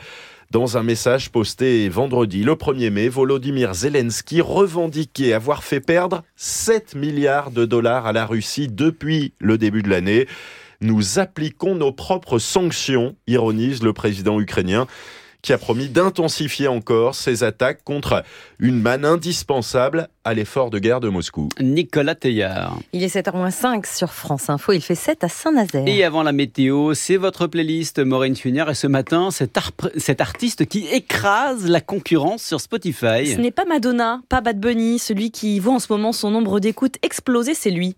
Speaker 11: Dans un message posté vendredi, le premier mai, Volodymyr Zelensky revendiquait avoir fait perdre sept milliards de dollars à la Russie depuis le début de l'année. Nous appliquons nos propres sanctions, ironise le président ukrainien, qui a promis d'intensifier encore ses attaques contre une manne indispensable à l'effort de guerre de Moscou.
Speaker 6: Nicolas Teillard.
Speaker 9: Il est sept heures moins cinq sur France Info, il fait sept à Saint-Nazaire.
Speaker 6: Et avant la météo, c'est votre playlist Maureen Funière. Et ce matin, cet, ar- cet artiste qui écrase la concurrence sur Spotify.
Speaker 5: Ce n'est pas Madonna, pas Bad Bunny, celui qui voit en ce moment son nombre d'écoutes exploser, c'est lui.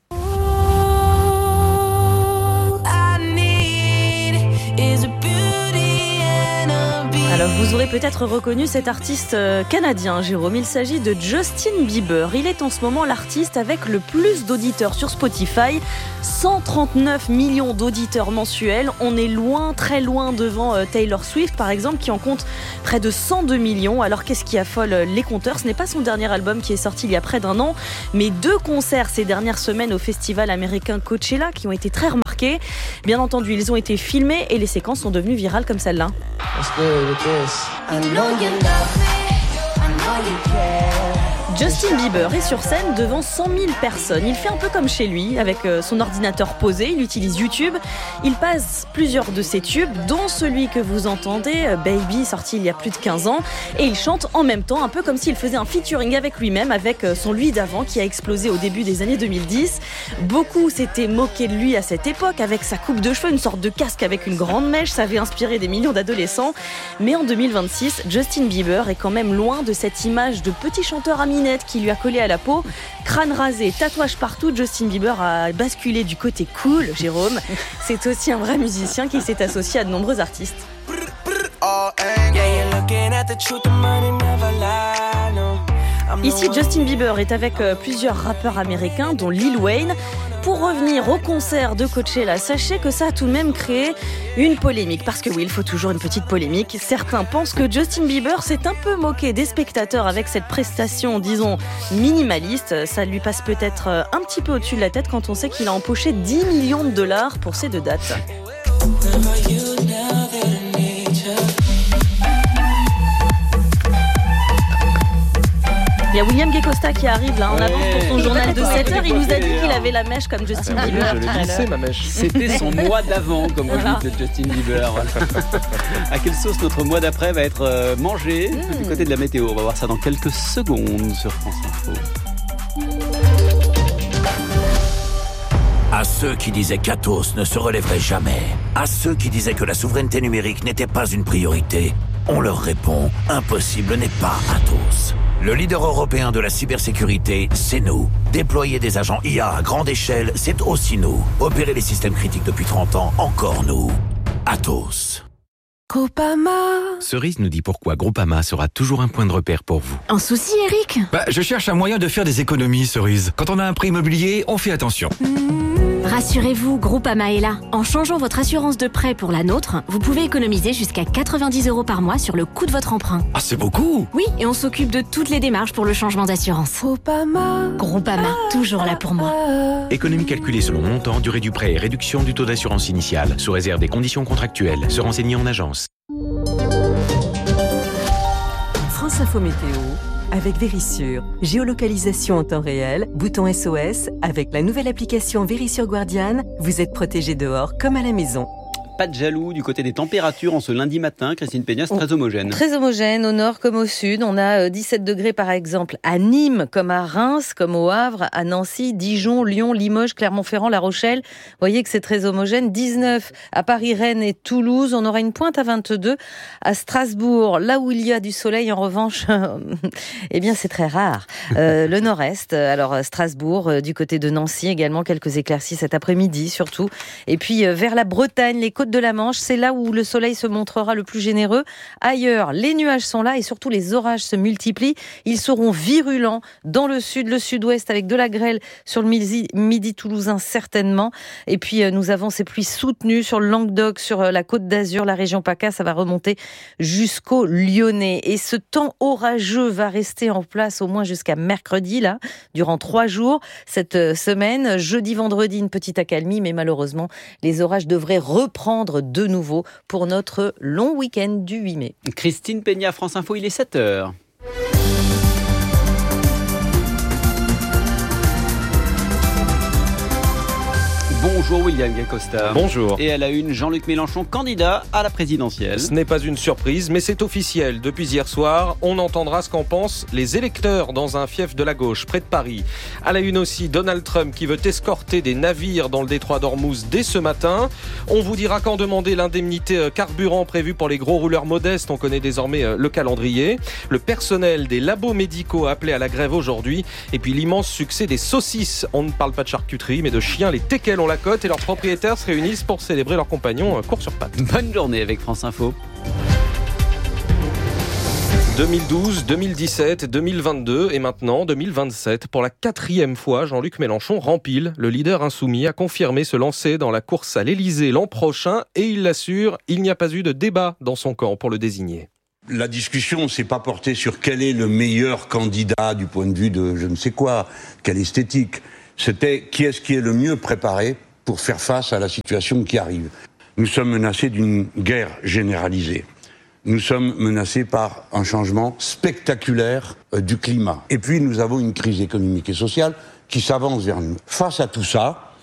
Speaker 5: Alors vous aurez peut-être reconnu cet artiste canadien, Jérôme. Il s'agit de Justin Bieber. Il est en ce moment l'artiste avec le plus d'auditeurs sur Spotify. cent trente-neuf millions d'auditeurs mensuels. On est loin, très loin devant Taylor Swift par exemple, qui en compte près de cent deux millions. Alors qu'est-ce qui affole les compteurs ? Ce n'est pas son dernier album qui est sorti il y a près d'un an, mais deux concerts ces dernières semaines au festival américain Coachella qui ont été très remarqués. Bien entendu, ils ont été filmés et les séquences sont devenues virales comme celle-là. Justin Bieber est sur scène devant cent mille personnes. Il fait un peu comme chez lui, avec son ordinateur posé. Il utilise YouTube. Il passe plusieurs de ses tubes, dont celui que vous entendez, Baby, sorti il y a plus de quinze ans. Et il chante en même temps, un peu comme s'il faisait un featuring avec lui-même, avec son lui d'avant qui a explosé au début des années deux mille dix. Beaucoup s'étaient moqués de lui à cette époque, avec sa coupe de cheveux, une sorte de casque avec une grande mèche. Ça avait inspiré des millions d'adolescents. Mais en deux mille vingt-six, Justin Bieber est quand même loin de cette image de petit chanteur à minette qui lui a collé à la peau. Crâne rasé, tatouage partout, Justin Bieber a basculé du côté cool, Jérôme. C'est aussi un vrai musicien qui s'est associé à de nombreux artistes. Ici, Justin Bieber est avec plusieurs rappeurs américains, dont Lil Wayne. Pour revenir au concert de Coachella, sachez que ça a tout de même créé une polémique. Parce que oui, il faut toujours une petite polémique. Certains pensent que Justin Bieber s'est un peu moqué des spectateurs avec cette prestation, disons, minimaliste. Ça lui passe peut-être un petit peu au-dessus de la tête quand on sait qu'il a empoché dix millions de dollars pour ces deux dates. Il y a William Guecosta qui arrive là en
Speaker 6: ouais,
Speaker 5: avance pour son journal de sept heures. Il nous a dit qu'il avait la mèche comme Justin
Speaker 6: ah,
Speaker 5: Bieber.
Speaker 6: Oui, je l'ai lissé, ma mèche. C'était son mois d'avant, comme vous voilà. dites, de Justin Bieber. À quelle sauce notre mois d'après va être mangé mmh. du côté de la météo? On va voir ça dans quelques secondes sur France Info.
Speaker 12: À ceux qui disaient qu'Atos ne se relèverait jamais, à ceux qui disaient que la souveraineté numérique n'était pas une priorité, on leur répond, impossible n'est pas Atos. Le leader européen de la cybersécurité, c'est nous. Déployer des agents I A à grande échelle, c'est aussi nous. Opérer les systèmes critiques depuis trente ans, encore nous. Atos.
Speaker 13: Groupama. Cerise nous dit pourquoi Groupama sera toujours un point de repère pour vous.
Speaker 14: Un souci, Eric ?
Speaker 13: Bah, je cherche un moyen de faire des économies, Cerise. Quand on a un prêt immobilier, on fait attention.
Speaker 14: Mmh. Rassurez-vous, Groupama est là. En changeant votre assurance de prêt pour la nôtre, vous pouvez économiser jusqu'à quatre-vingt-dix euros par mois sur le coût de votre emprunt.
Speaker 13: Ah, c'est beaucoup!
Speaker 14: Oui, et on s'occupe de toutes les démarches pour le changement d'assurance.
Speaker 13: Groupama.
Speaker 14: Groupama, toujours là pour moi.
Speaker 13: Économie calculée selon montant, durée du prêt et réduction du taux d'assurance initiale, sous réserve des conditions contractuelles. Se renseigner en agence.
Speaker 16: France Info Météo avec Vérissure. Géolocalisation en temps réel, bouton S O S. Avec la nouvelle application Vérissure Guardian, vous êtes protégé dehors comme à la maison.
Speaker 6: Pas de jaloux du côté des températures en ce lundi matin. Christine Peñas, très homogène.
Speaker 9: Très homogène, au nord comme au sud. On a dix-sept degrés par exemple à Nîmes, comme à Reims, comme au Havre, à Nancy, Dijon, Lyon, Limoges, Clermont-Ferrand, La Rochelle. Vous voyez que c'est très homogène. dix-neuf à Paris, Rennes et Toulouse. On aura une pointe à vingt-deux à Strasbourg. Là où il y a du soleil, en revanche, eh bien c'est très rare. Euh, le nord-est, alors Strasbourg, du côté de Nancy également, quelques éclaircies cet après-midi surtout. Et puis vers la Bretagne, les côtes de la Manche, c'est là où le soleil se montrera le plus généreux. Ailleurs, les nuages sont là et surtout les orages se multiplient. Ils seront virulents dans le sud, le sud-ouest avec de la grêle sur le midi, midi toulousain certainement. Et puis nous avons ces pluies soutenues sur le Languedoc, sur la Côte d'Azur, la région PACA, ça va remonter jusqu'au Lyonnais. Et ce temps orageux va rester en place au moins jusqu'à mercredi, là, durant trois jours cette semaine. Jeudi, vendredi, une petite accalmie, mais malheureusement, les orages devraient reprendre prendre de nouveau pour notre long week-end du huit mai.
Speaker 6: Christine Peña, France Info, il est sept heures. Bonjour William Gacosta.
Speaker 17: Bonjour.
Speaker 6: Et à la une, Jean-Luc Mélenchon, candidat à la présidentielle.
Speaker 17: Ce n'est pas une surprise, mais c'est officiel. Depuis hier soir, on entendra ce qu'en pensent les électeurs dans un fief de la gauche, près de Paris. À la une aussi, Donald Trump qui veut escorter des navires dans le détroit d'Ormuz dès ce matin. On vous dira quand demander l'indemnité carburant prévue pour les gros rouleurs modestes. On connaît désormais le calendrier. Le personnel des labos médicaux a appelé à la grève aujourd'hui. Et puis l'immense succès des saucisses. On ne parle pas de charcuterie, mais de chiens. Les teckels ont la cote et leurs propriétaires se réunissent pour célébrer leurs compagnons court sur pattes.
Speaker 6: Bonne journée avec France Info.
Speaker 17: deux mille douze, deux mille dix-sept, deux mille vingt-deux et maintenant deux mille vingt-sept. Pour la quatrième fois, Jean-Luc Mélenchon rempile. Le leader insoumis a confirmé se lancer dans la course à l'Élysée l'an prochain et il l'assure, il n'y a pas eu de débat dans son camp pour le désigner.
Speaker 3: La discussion s'est pas portée sur quel est le meilleur candidat du point de vue de je ne sais quoi, quelle esthétique. C'était qui est-ce qui est le mieux préparé pour faire face à la situation qui arrive. Nous sommes menacés d'une guerre généralisée. Nous sommes menacés par un changement spectaculaire du climat. Et puis nous avons une crise économique et sociale qui s'avance vers nous. Face à tout ça,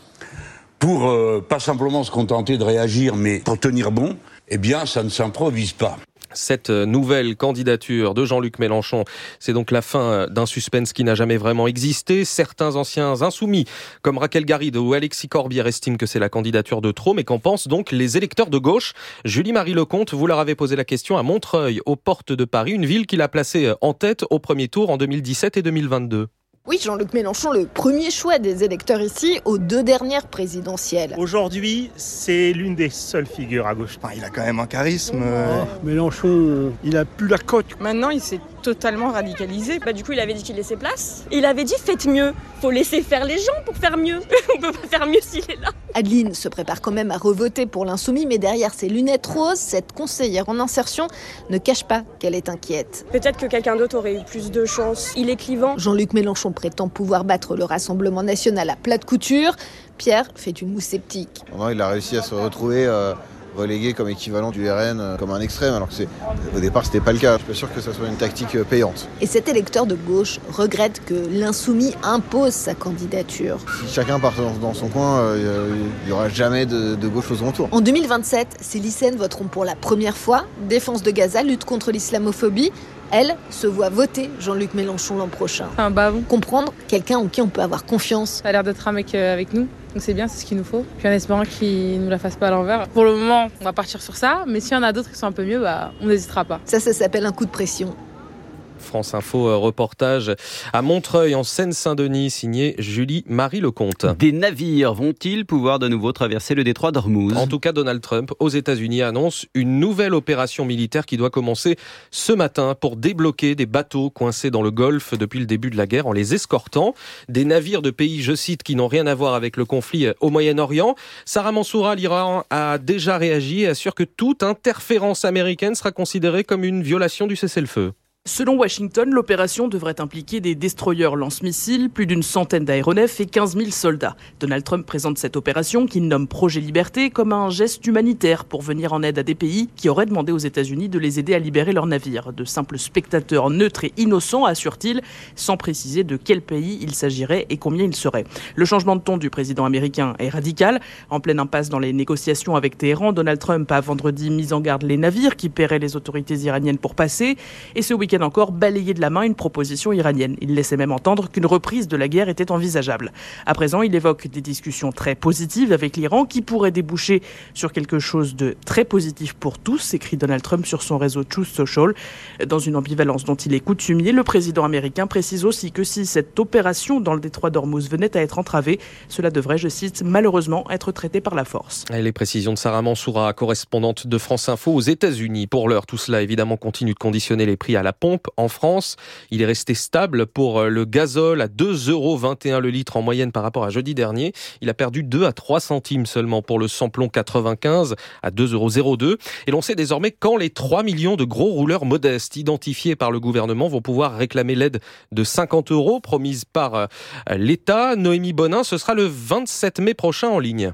Speaker 3: pour euh, pas simplement se contenter de réagir, mais pour tenir bon, eh bien ça ne s'improvise pas.
Speaker 17: Cette nouvelle candidature de Jean-Luc Mélenchon, c'est donc la fin d'un suspense qui n'a jamais vraiment existé. Certains anciens insoumis, comme Raquel Garrido ou Alexis Corbière, estiment que c'est la candidature de trop, mais qu'en pensent donc les électeurs de gauche. Julie-Marie Lecomte, vous leur avez posé la question à Montreuil, aux portes de Paris, une ville qu'il a placée en tête au premier tour en deux mille dix-sept et deux mille vingt-deux.
Speaker 18: Oui, Jean-Luc Mélenchon, le premier choix des électeurs ici aux deux dernières présidentielles.
Speaker 19: Aujourd'hui, c'est l'une des seules figures à gauche.
Speaker 20: Enfin, il a quand même un charisme.
Speaker 21: Oh, Mélenchon, il a plus la cote.
Speaker 22: Maintenant, il s'est totalement radicalisé. Bah, du coup, il avait dit qu'il laissait place. Il avait dit faites mieux. Faut laisser faire les gens pour faire mieux. On peut pas faire mieux s'il est là.
Speaker 18: Adeline se prépare quand même à revoter pour l'insoumis, mais derrière ses lunettes roses, cette conseillère en insertion ne cache pas qu'elle est inquiète.
Speaker 22: Peut-être que quelqu'un d'autre aurait eu plus de chance. Il est clivant.
Speaker 18: Jean-Luc Mélenchon prétend pouvoir battre le Rassemblement national à plat de couture. Pierre fait une moue sceptique.
Speaker 27: Non, il a réussi à se retrouver euh, relégué comme équivalent du R N, euh, comme un extrême, alors que c'est, au départ c'était pas le cas. Je suis pas sûr que ça soit une tactique euh, payante.
Speaker 18: Et cet électeur de gauche regrette que l'insoumis impose sa candidature.
Speaker 27: Si chacun part dans, dans son coin, euh, il y aura jamais de, de gauche aux alentours.
Speaker 18: En deux mille vingt-sept, ces lycéennes voteront pour la première fois. Défense de Gaza, lutte contre l'islamophobie. Elle se voit voter Jean-Luc Mélenchon l'an prochain.
Speaker 22: Un bavon.
Speaker 18: Comprendre quelqu'un en qui on peut avoir confiance.
Speaker 22: Ça a l'air d'être un mec avec nous, donc c'est bien, c'est ce qu'il nous faut. Puis en espérant qu'il nous la fasse pas à l'envers. Pour le moment, on va partir sur ça, mais s'il y en a d'autres qui sont un peu mieux, bah, on n'hésitera pas.
Speaker 18: Ça, ça s'appelle un coup de pression.
Speaker 17: France Info, reportage à Montreuil en Seine-Saint-Denis, signé Julie-Marie Lecomte.
Speaker 6: Des navires vont-ils pouvoir de nouveau traverser le détroit d'Ormuz ?
Speaker 17: En tout cas, Donald Trump, aux États-Unis, annonce une nouvelle opération militaire qui doit commencer ce matin pour débloquer des bateaux coincés dans le Golfe depuis le début de la guerre en les escortant. Des navires de pays, je cite, qui n'ont rien à voir avec le conflit au Moyen-Orient. Sarah Mansoura, l'Iran a déjà réagi et assure que toute interférence américaine sera considérée comme une violation du cessez-le-feu.
Speaker 28: Selon Washington, l'opération devrait impliquer des destroyers lance-missiles, plus d'une centaine d'aéronefs et quinze mille soldats. Donald Trump présente cette opération, qu'il nomme Projet Liberté, comme un geste humanitaire pour venir en aide à des pays qui auraient demandé aux États-Unis de les aider à libérer leurs navires. De simples spectateurs neutres et innocents, assure-t-il, sans préciser de quel pays il s'agirait et combien il serait. Le changement de ton du président américain est radical. En pleine impasse dans les négociations avec Téhéran, Donald Trump a vendredi mis en garde les navires qui paieraient les autorités iraniennes pour passer. Et ce week-end encore balayé de la main une proposition iranienne. Il laissait même entendre qu'une reprise de la guerre était envisageable. À présent, il évoque des discussions très positives avec l'Iran qui pourraient déboucher sur quelque chose de très positif pour tous, écrit Donald Trump sur son réseau Truth Social. Dans une ambivalence dont il est coutumier, le président américain précise aussi que si cette opération dans le détroit d'Ormuz venait à être entravée, cela devrait, je cite, malheureusement être traité par la force.
Speaker 17: Et les précisions de Sarah Mansoura, correspondante de France Info aux États-Unis. Pour l'heure, tout cela évidemment continue de conditionner les prix à la pompe. En France, il est resté stable pour le gazole à deux euros vingt et un le litre en moyenne par rapport à jeudi dernier. Il a perdu deux à trois centimes seulement pour le samplon quatre-vingt-quinze à deux euros zéro deux. Et l'on sait désormais quand les trois millions de gros rouleurs modestes identifiés par le gouvernement vont pouvoir réclamer l'aide de cinquante euros promise par l'État. Noémie Bonin, ce sera le vingt-sept mai prochain en ligne.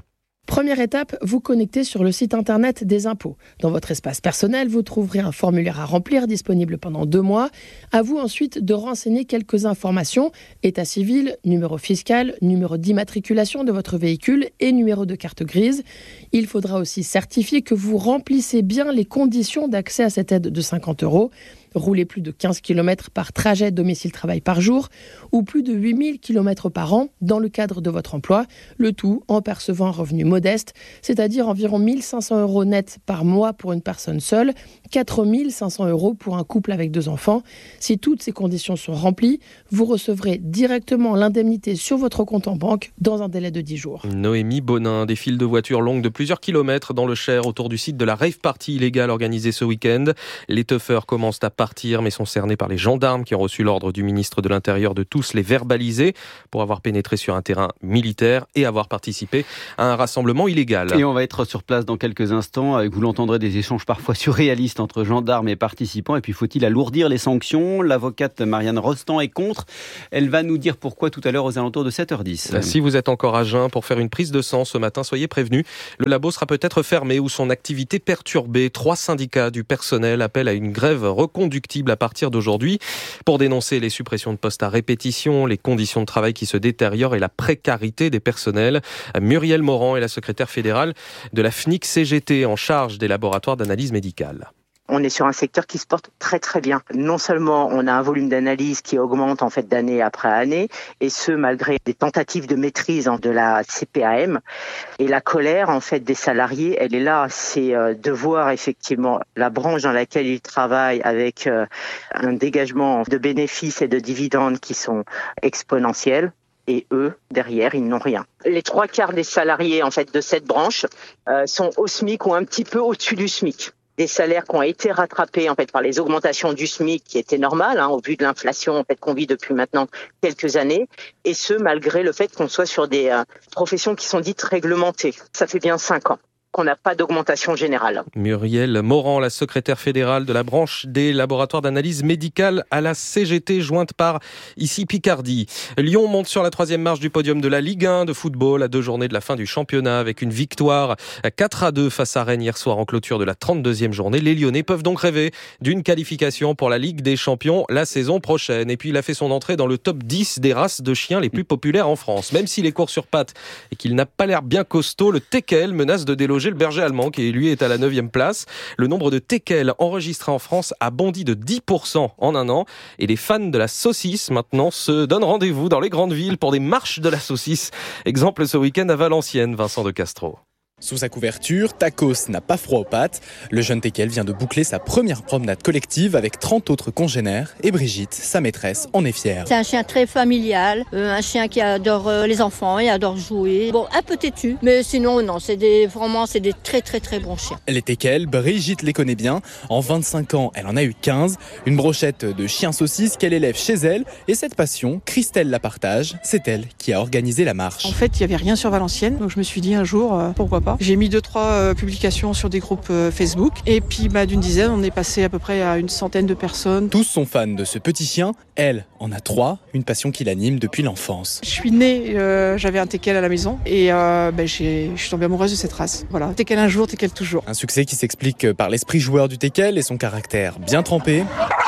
Speaker 1: Première étape, vous connectez sur le site internet des impôts. Dans votre espace personnel, vous trouverez un formulaire à remplir disponible pendant deux mois. À vous ensuite de renseigner quelques informations, état civil, numéro fiscal, numéro d'immatriculation de votre véhicule et numéro de carte grise. Il faudra aussi certifier que vous remplissez bien les conditions d'accès à cette aide de cinquante euros. Rouler plus de quinze kilomètres par trajet domicile-travail par jour ou plus de huit mille kilomètres par an dans le cadre de votre emploi, le tout en percevant un revenu modeste, c'est-à-dire environ mille cinq cents euros net par mois pour une personne seule, quatre mille cinq cents euros pour un couple avec deux enfants. Si toutes ces conditions sont remplies, vous recevrez directement l'indemnité sur votre compte en banque dans un délai de dix jours.
Speaker 17: Noémie Bonin, des files de voitures longues de plusieurs kilomètres dans le Cher autour du site de la rave party illégale organisée ce week-end. Les teufeurs commencent à partir mais sont cernés par les gendarmes qui ont reçu l'ordre du ministre de l'Intérieur de tous les verbaliser pour avoir pénétré sur un terrain militaire et avoir participé à un rassemblement illégal.
Speaker 6: Et on va être sur place dans quelques instants. Vous l'entendrez, des échanges parfois surréalistes entre gendarmes et participants. Et puis faut-il alourdir les sanctions ? L'avocate Marianne Rostand est contre. Elle va nous dire pourquoi tout à l'heure aux alentours de sept heures dix.
Speaker 17: Si vous êtes encore à jeun pour faire une prise de sang ce matin, soyez prévenus. Le labo sera peut-être fermé ou son activité perturbée. Trois syndicats du personnel appellent à une grève reconductible à partir d'aujourd'hui pour dénoncer les suppressions de postes à répétition, les conditions de travail qui se détériorent et la précarité des personnels. Muriel Morand est la secrétaire fédérale de la F N I C C G T en charge des laboratoires d'analyse médicale.
Speaker 2: On est sur un secteur qui se porte très très bien. Non seulement on a un volume d'analyse qui augmente en fait d'année après année, et ce malgré des tentatives de maîtrise de la C P A M. Et la colère en fait des salariés, elle est là. C'est de voir effectivement la branche dans laquelle ils travaillent avec un dégagement de bénéfices et de dividendes qui sont exponentiels. Et eux, derrière, ils n'ont rien. Les trois quarts des salariés en fait de cette branche euh, sont au SMIC ou un petit peu au-dessus du SMIC. Des salaires qui ont été rattrapés en fait par les augmentations du SMIC, qui étaient normales hein, au vu de l'inflation en fait qu'on vit depuis maintenant quelques années, et ce malgré le fait qu'on soit sur des euh, professions qui sont dites réglementées. Ça fait bien cinq ans qu'on n'a pas d'augmentation générale.
Speaker 17: Muriel Morand, la secrétaire fédérale de la branche des laboratoires d'analyse médicale à la C G T, jointe par ici Picardie. Lyon monte sur la troisième marche du podium de la Ligue un de football à deux journées de la fin du championnat avec une victoire quatre à deux face à Rennes hier soir en clôture de la trente-deuxième journée. Les Lyonnais peuvent donc rêver d'une qualification pour la Ligue des Champions la saison prochaine. Et puis il a fait son entrée dans le top dix des races de chiens les plus populaires en France. Même s'il est court sur pattes et qu'il n'a pas l'air bien costaud, le teckel menace de déloger le berger allemand qui lui est à la neuvième place. Le nombre de teckels enregistrés en France a bondi de dix pour cent en un an et les fans de la saucisse maintenant se donnent rendez-vous dans les grandes villes pour des marches de la saucisse. Exemple ce week-end à Valenciennes, Vincent de Castro.
Speaker 4: Sous sa couverture, Tacos n'a pas froid aux pattes. Le jeune teckel vient de boucler sa première promenade collective avec trente autres congénères et Brigitte, sa maîtresse, en est fière.
Speaker 15: C'est un chien très familial, euh, un chien qui adore euh, les enfants et adore jouer. Bon, un peu têtu, mais sinon non, c'est des, vraiment c'est des très très très bons chiens.
Speaker 4: Les teckels, Brigitte les connaît bien. En vingt-cinq ans, elle en a eu quinze. Une brochette de chiens saucisses qu'elle élève chez elle. Et cette passion, Christelle la partage. C'est elle qui a organisé la marche.
Speaker 20: En fait, il n'y avait rien sur Valenciennes, donc je me suis dit un jour, euh, pourquoi pas. J'ai mis deux, trois euh, publications sur des groupes euh, Facebook. Et puis bah, d'une dizaine, on est passé à peu près à une centaine de personnes.
Speaker 4: Tous sont fans de ce petit chien. Elle en a trois, une passion qui l'anime depuis l'enfance.
Speaker 20: Je suis née, euh, j'avais un teckel à la maison et euh, bah, j'ai, je suis tombée amoureuse de cette race. Voilà, teckel un jour, teckel toujours.
Speaker 4: Un succès qui s'explique par l'esprit joueur du teckel et son caractère bien trempé.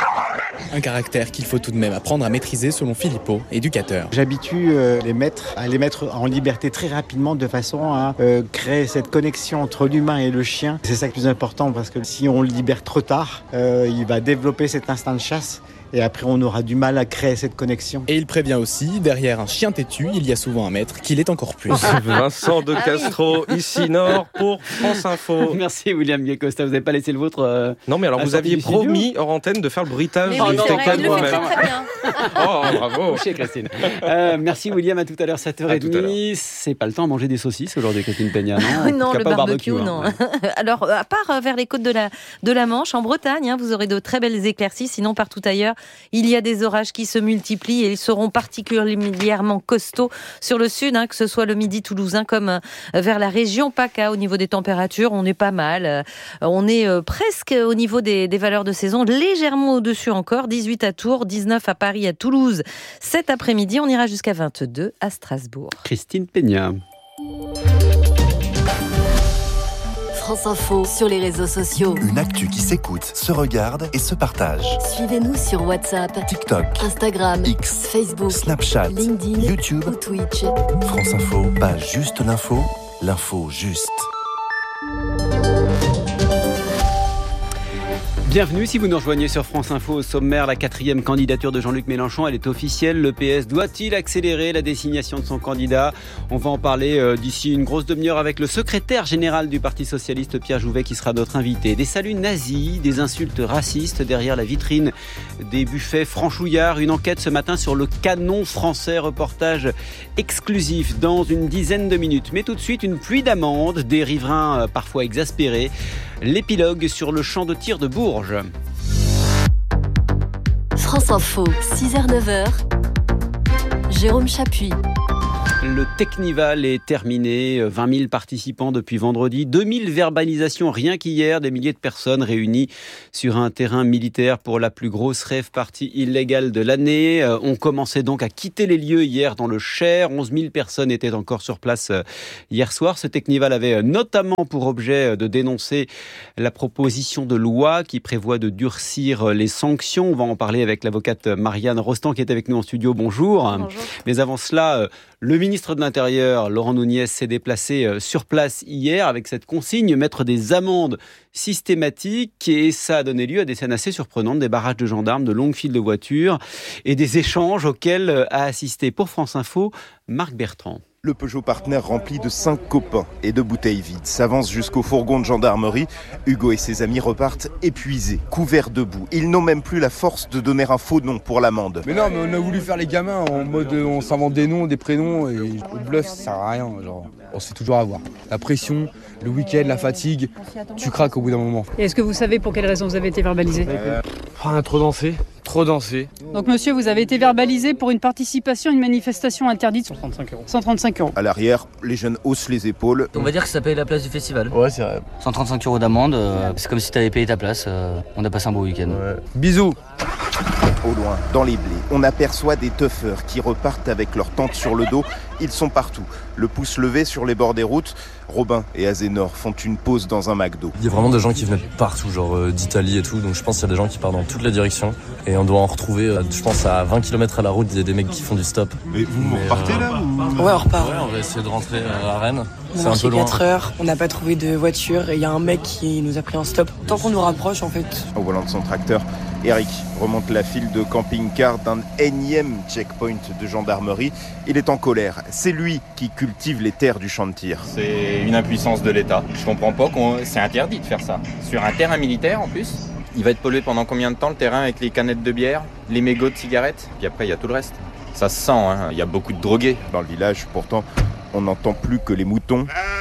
Speaker 4: Un caractère qu'il faut tout de même apprendre à maîtriser selon Philippot, éducateur.
Speaker 23: J'habitue euh, les maîtres à les mettre en liberté très rapidement de façon à euh, créer cette connexion entre l'humain et le chien. C'est ça le plus important parce que si on le libère trop tard, euh, il va développer cet instinct de chasse. Et après, on aura du mal à créer cette connexion.
Speaker 4: Et il prévient aussi, derrière un chien têtu, il y a souvent un maître qui l'est encore plus.
Speaker 17: Vincent de Castro, ici Nord, pour France Info.
Speaker 6: Merci William Guécosta, vous n'avez pas laissé le vôtre euh,
Speaker 17: Non, mais alors vous aviez promis hors antenne de faire le bruitage
Speaker 6: oh,
Speaker 17: du teckel vous-même.
Speaker 6: Oh, bravo. Couché, Christine. Euh, merci William, à tout à l'heure, sept heures trente. C'est pas le temps à manger des saucisses aujourd'hui, Christine Peña, non?
Speaker 9: Non, le barbecue, barbecue non.
Speaker 6: Hein.
Speaker 9: Alors, à part vers les côtes de la, de la Manche, en Bretagne, hein, vous aurez de très belles éclaircies, sinon partout ailleurs, il y a des orages qui se multiplient et ils seront particulièrement costauds sur le sud, hein, que ce soit le midi toulousain comme euh, vers la région PACA. Au niveau des températures, on est pas mal. Euh, on est euh, presque au niveau des, des valeurs de saison, légèrement au-dessus encore. dix-huit à Tours, dix-neuf à Paris, à Toulouse. Cet après-midi, on ira jusqu'à vingt-deux à Strasbourg.
Speaker 6: Christine Peña.
Speaker 5: France Info sur les réseaux sociaux.
Speaker 7: Une actu qui s'écoute, se regarde et se partage.
Speaker 5: Suivez-nous sur WhatsApp,
Speaker 7: TikTok,
Speaker 5: Instagram,
Speaker 7: X,
Speaker 5: Facebook,
Speaker 7: Snapchat,
Speaker 5: LinkedIn,
Speaker 7: YouTube
Speaker 5: ou Twitch.
Speaker 7: France Info, pas juste l'info, l'info juste.
Speaker 6: Bienvenue si vous nous rejoignez sur France Info. Au sommaire, la quatrième candidature de Jean-Luc Mélenchon, elle est officielle. Le P S doit-il accélérer la désignation de son candidat ? On va en parler euh, d'ici une grosse demi-heure avec le secrétaire général du Parti Socialiste, Pierre Jouvet, qui sera notre invité. Des saluts nazis, des insultes racistes derrière la vitrine des buffets franchouillards. Une enquête ce matin sur le canon français. Reportage exclusif dans une dizaine de minutes. Mais tout de suite, une pluie d'amendes, des riverains euh, parfois exaspérés. L'épilogue sur le champ de tir de Bourges.
Speaker 5: France Info, six heures neuf heures. Jérôme Chapuis.
Speaker 6: Le Technival est terminé, vingt mille participants depuis vendredi, deux mille verbalisations rien qu'hier, des milliers de personnes réunies sur un terrain militaire pour la plus grosse rave party illégale de l'année. On commençait donc à quitter les lieux hier dans le Cher, onze mille personnes étaient encore sur place hier soir. Ce Technival avait notamment pour objet de dénoncer la proposition de loi qui prévoit de durcir les sanctions. On va en parler avec l'avocate Marianne Rostand qui est avec nous en studio. Bonjour. Bonjour. Mais avant cela, le ministre de l'Intérieur, Laurent Nunez, s'est déplacé sur place hier avec cette consigne, mettre des amendes systématiques, et ça a donné lieu à des scènes assez surprenantes, des barrages de gendarmes, de longues files de voitures et des échanges auxquels a assisté pour France Info Marc Bertrand.
Speaker 8: Le Peugeot Partner rempli de cinq copains et de bouteilles vides s'avance jusqu'au fourgon de gendarmerie. Hugo et ses amis repartent épuisés, couverts de boue. Ils n'ont même plus la force de donner un faux nom pour l'amende.
Speaker 10: Mais non, mais on a voulu faire les gamins en mode on s'invente des noms, des prénoms, et le bluff ça sert à rien. Genre, on sait toujours avoir. La pression, le week-end, la fatigue, tu craques au bout d'un moment.
Speaker 11: Et est-ce que vous savez pour quelle raison vous avez été verbalisé ?
Speaker 10: euh, ah, Trop dansé, trop dansé.
Speaker 11: Donc monsieur, vous avez été verbalisé pour une participation à une manifestation interdite.
Speaker 10: cent trente-cinq euros.
Speaker 11: cent trente-cinq euros.
Speaker 8: À l'arrière, les jeunes haussent les épaules.
Speaker 24: On va dire que ça paye la place du festival.
Speaker 10: Ouais, c'est vrai.
Speaker 24: cent trente-cinq euros d'amende, euh, c'est comme si tu avais payé ta place. Euh, on a passé un beau week-end.
Speaker 10: Ouais. Bisous.
Speaker 8: Au loin, dans les blés, on aperçoit des teufeurs qui repartent avec leur tente sur le dos. Ils sont partout, le pouce levé sur les bords des routes. Robin et Azénor font une pause dans un McDo.
Speaker 25: Il y a vraiment des gens qui venaient de partout, genre euh, d'Italie et tout, donc je pense qu'il y a des gens qui partent dans toutes les directions et on doit en retrouver, euh, je pense à vingt kilomètres à la route, il y a des mecs qui font du stop.
Speaker 8: Mais vous Mais, repartez euh, là ou...
Speaker 26: Ouais, on repart.
Speaker 25: Ouais, on va essayer de rentrer à Rennes.
Speaker 26: On
Speaker 25: c'est
Speaker 26: a
Speaker 25: un peu loin.
Speaker 26: quatre heures, on n'a pas trouvé de voiture et il y a un mec qui nous a pris en stop. Tant qu'on nous rapproche en fait.
Speaker 8: Au volant de son tracteur, Eric remonte la file de camping-car d'un énième checkpoint de gendarmerie. Il est en colère. C'est lui qui cultive les terres du champ de tir.
Speaker 29: C'est une impuissance de l'État. Je comprends pas qu'on... c'est interdit de faire ça. Sur un terrain militaire en plus. Il va être pollué pendant combien de temps le terrain avec les canettes de bière, les mégots de cigarettes, puis après il y a tout le reste. Ça se sent, hein. Il y a beaucoup de drogués.
Speaker 8: Dans le village, pourtant, on n'entend plus que les moutons.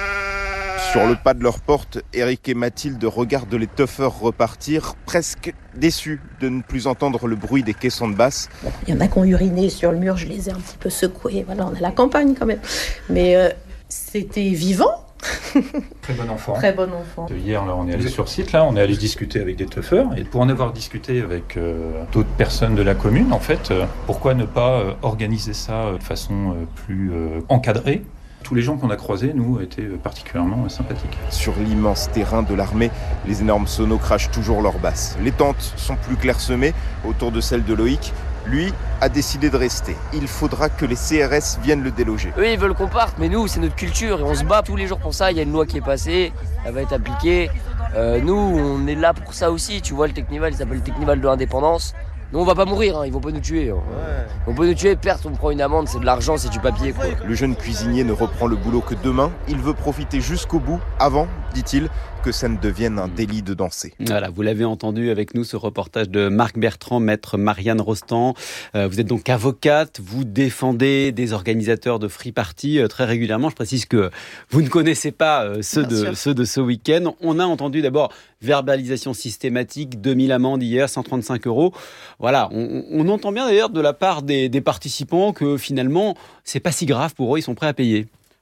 Speaker 8: Sur le pas de leur porte, Eric et Mathilde regardent les teufeurs repartir, presque déçus de ne plus entendre le bruit des caissons de basse.
Speaker 30: Il y en a qui ont uriné sur le mur, je les ai un petit peu secoués. Voilà, on est à la campagne quand même. Mais euh, c'était vivant.
Speaker 31: Très bon enfant.
Speaker 30: Très bon enfant.
Speaker 31: Hier, là, on est allé sur site, là, on est allé discuter avec des teufeurs. Et pour en avoir discuté avec euh, d'autres personnes de la commune, en fait, euh, pourquoi ne pas euh, organiser ça euh, de façon euh, plus euh, encadrée ? Tous les gens qu'on a croisés, nous, étaient particulièrement sympathiques.
Speaker 8: Sur l'immense terrain de l'armée, les énormes sonos crachent toujours leurs basses. Les tentes sont plus clairsemées autour de celles de Loïc. Lui a décidé de rester. Il faudra que les C R S viennent le déloger.
Speaker 24: Eux, ils veulent qu'on parte, mais nous, c'est notre culture et on se bat tous les jours pour ça. Il y a une loi qui est passée, elle va être appliquée. Euh, nous, on est là pour ça aussi. Tu vois, le Technival, il s'appelle le Technival de l'indépendance. Nous on va pas mourir, hein, ils vont pas nous tuer. Hein. Ouais. On peut nous tuer, perte, on prend une amende, c'est de l'argent, c'est du papier quoi.
Speaker 8: Le jeune cuisinier ne reprend le boulot que demain. Il veut profiter jusqu'au bout, avant, dit-il, que ça ne devienne un délit de danser.
Speaker 6: Voilà, vous l'avez entendu avec nous, ce reportage de Marc Bertrand, maître Marianne Rostand. Euh, vous êtes donc avocate, vous défendez des organisateurs de free party euh, très régulièrement. Je précise que vous ne connaissez pas euh, ceux, de, ceux de ce week-end. On a entendu d'abord verbalisation systématique, deux mille amendes hier, cent trente-cinq euros. Voilà, on, on entend bien d'ailleurs de la part des, des participants que finalement, c'est pas si grave pour eux, ils sont prêts à payer.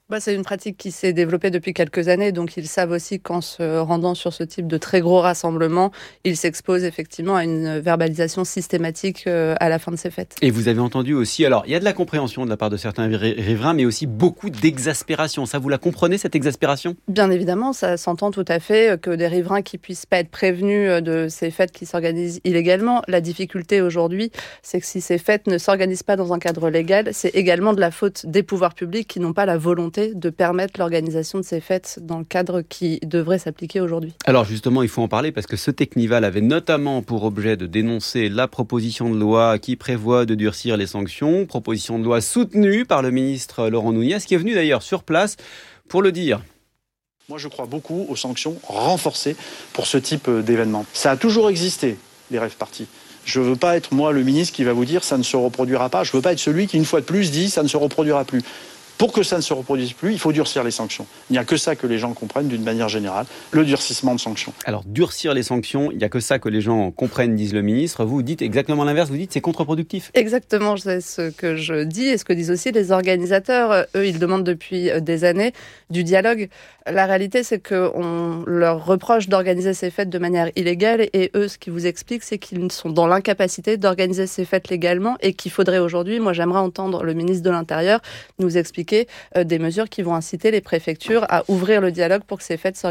Speaker 3: Bah, c'est une pratique qui s'est développée depuis quelques années, donc ils savent aussi qu'en se rendant sur ce type de très gros rassemblements, ils s'exposent effectivement à une verbalisation systématique à la fin de ces fêtes.
Speaker 6: Et vous avez entendu aussi, alors il y a de la compréhension de la part de certains riverains, mais aussi beaucoup d'exaspération. Ça, vous la comprenez, cette exaspération ?
Speaker 3: Bien évidemment, ça s'entend tout à fait que des riverains qui puissent pas être prévenus de ces fêtes qui s'organisent illégalement. La difficulté aujourd'hui, c'est que si ces fêtes ne s'organisent pas dans un cadre légal, c'est également de la faute des pouvoirs publics qui n'ont pas la volonté de permettre l'organisation de ces fêtes dans le cadre qui devrait s'appliquer aujourd'hui.
Speaker 6: Alors justement, il faut en parler parce que ce Teknival avait notamment pour objet de dénoncer la proposition de loi qui prévoit de durcir les sanctions, proposition de loi soutenue par le ministre Laurent Nunez, qui est venu d'ailleurs sur place pour le dire.
Speaker 12: Moi, je crois beaucoup aux sanctions renforcées pour ce type d'événement. Ça a toujours existé, les rave-parties. Je ne veux pas être, moi, le ministre qui va vous dire ça ne se reproduira pas. Je ne veux pas être celui qui, une fois de plus, dit ça ne se reproduira plus. Pour que ça ne se reproduise plus, il faut durcir les sanctions. Il n'y a que ça que les gens comprennent d'une manière générale, le durcissement de sanctions.
Speaker 6: Alors, durcir les sanctions, il n'y a que ça que les gens comprennent, disent le ministre. Vous dites exactement l'inverse, vous dites c'est contre-productif.
Speaker 3: Exactement, c'est ce que je dis et ce que disent aussi les organisateurs. Eux, ils demandent depuis des années du dialogue. La réalité, c'est qu'on leur reproche d'organiser ces fêtes de manière illégale et eux, ce qu'ils vous expliquent, c'est qu'ils sont dans l'incapacité d'organiser ces fêtes légalement et qu'il faudrait aujourd'hui, moi j'aimerais entendre le ministre de l'Intérieur nous expliquer des mesures qui vont inciter les préfectures à ouvrir le dialogue pour que ces fêtes soient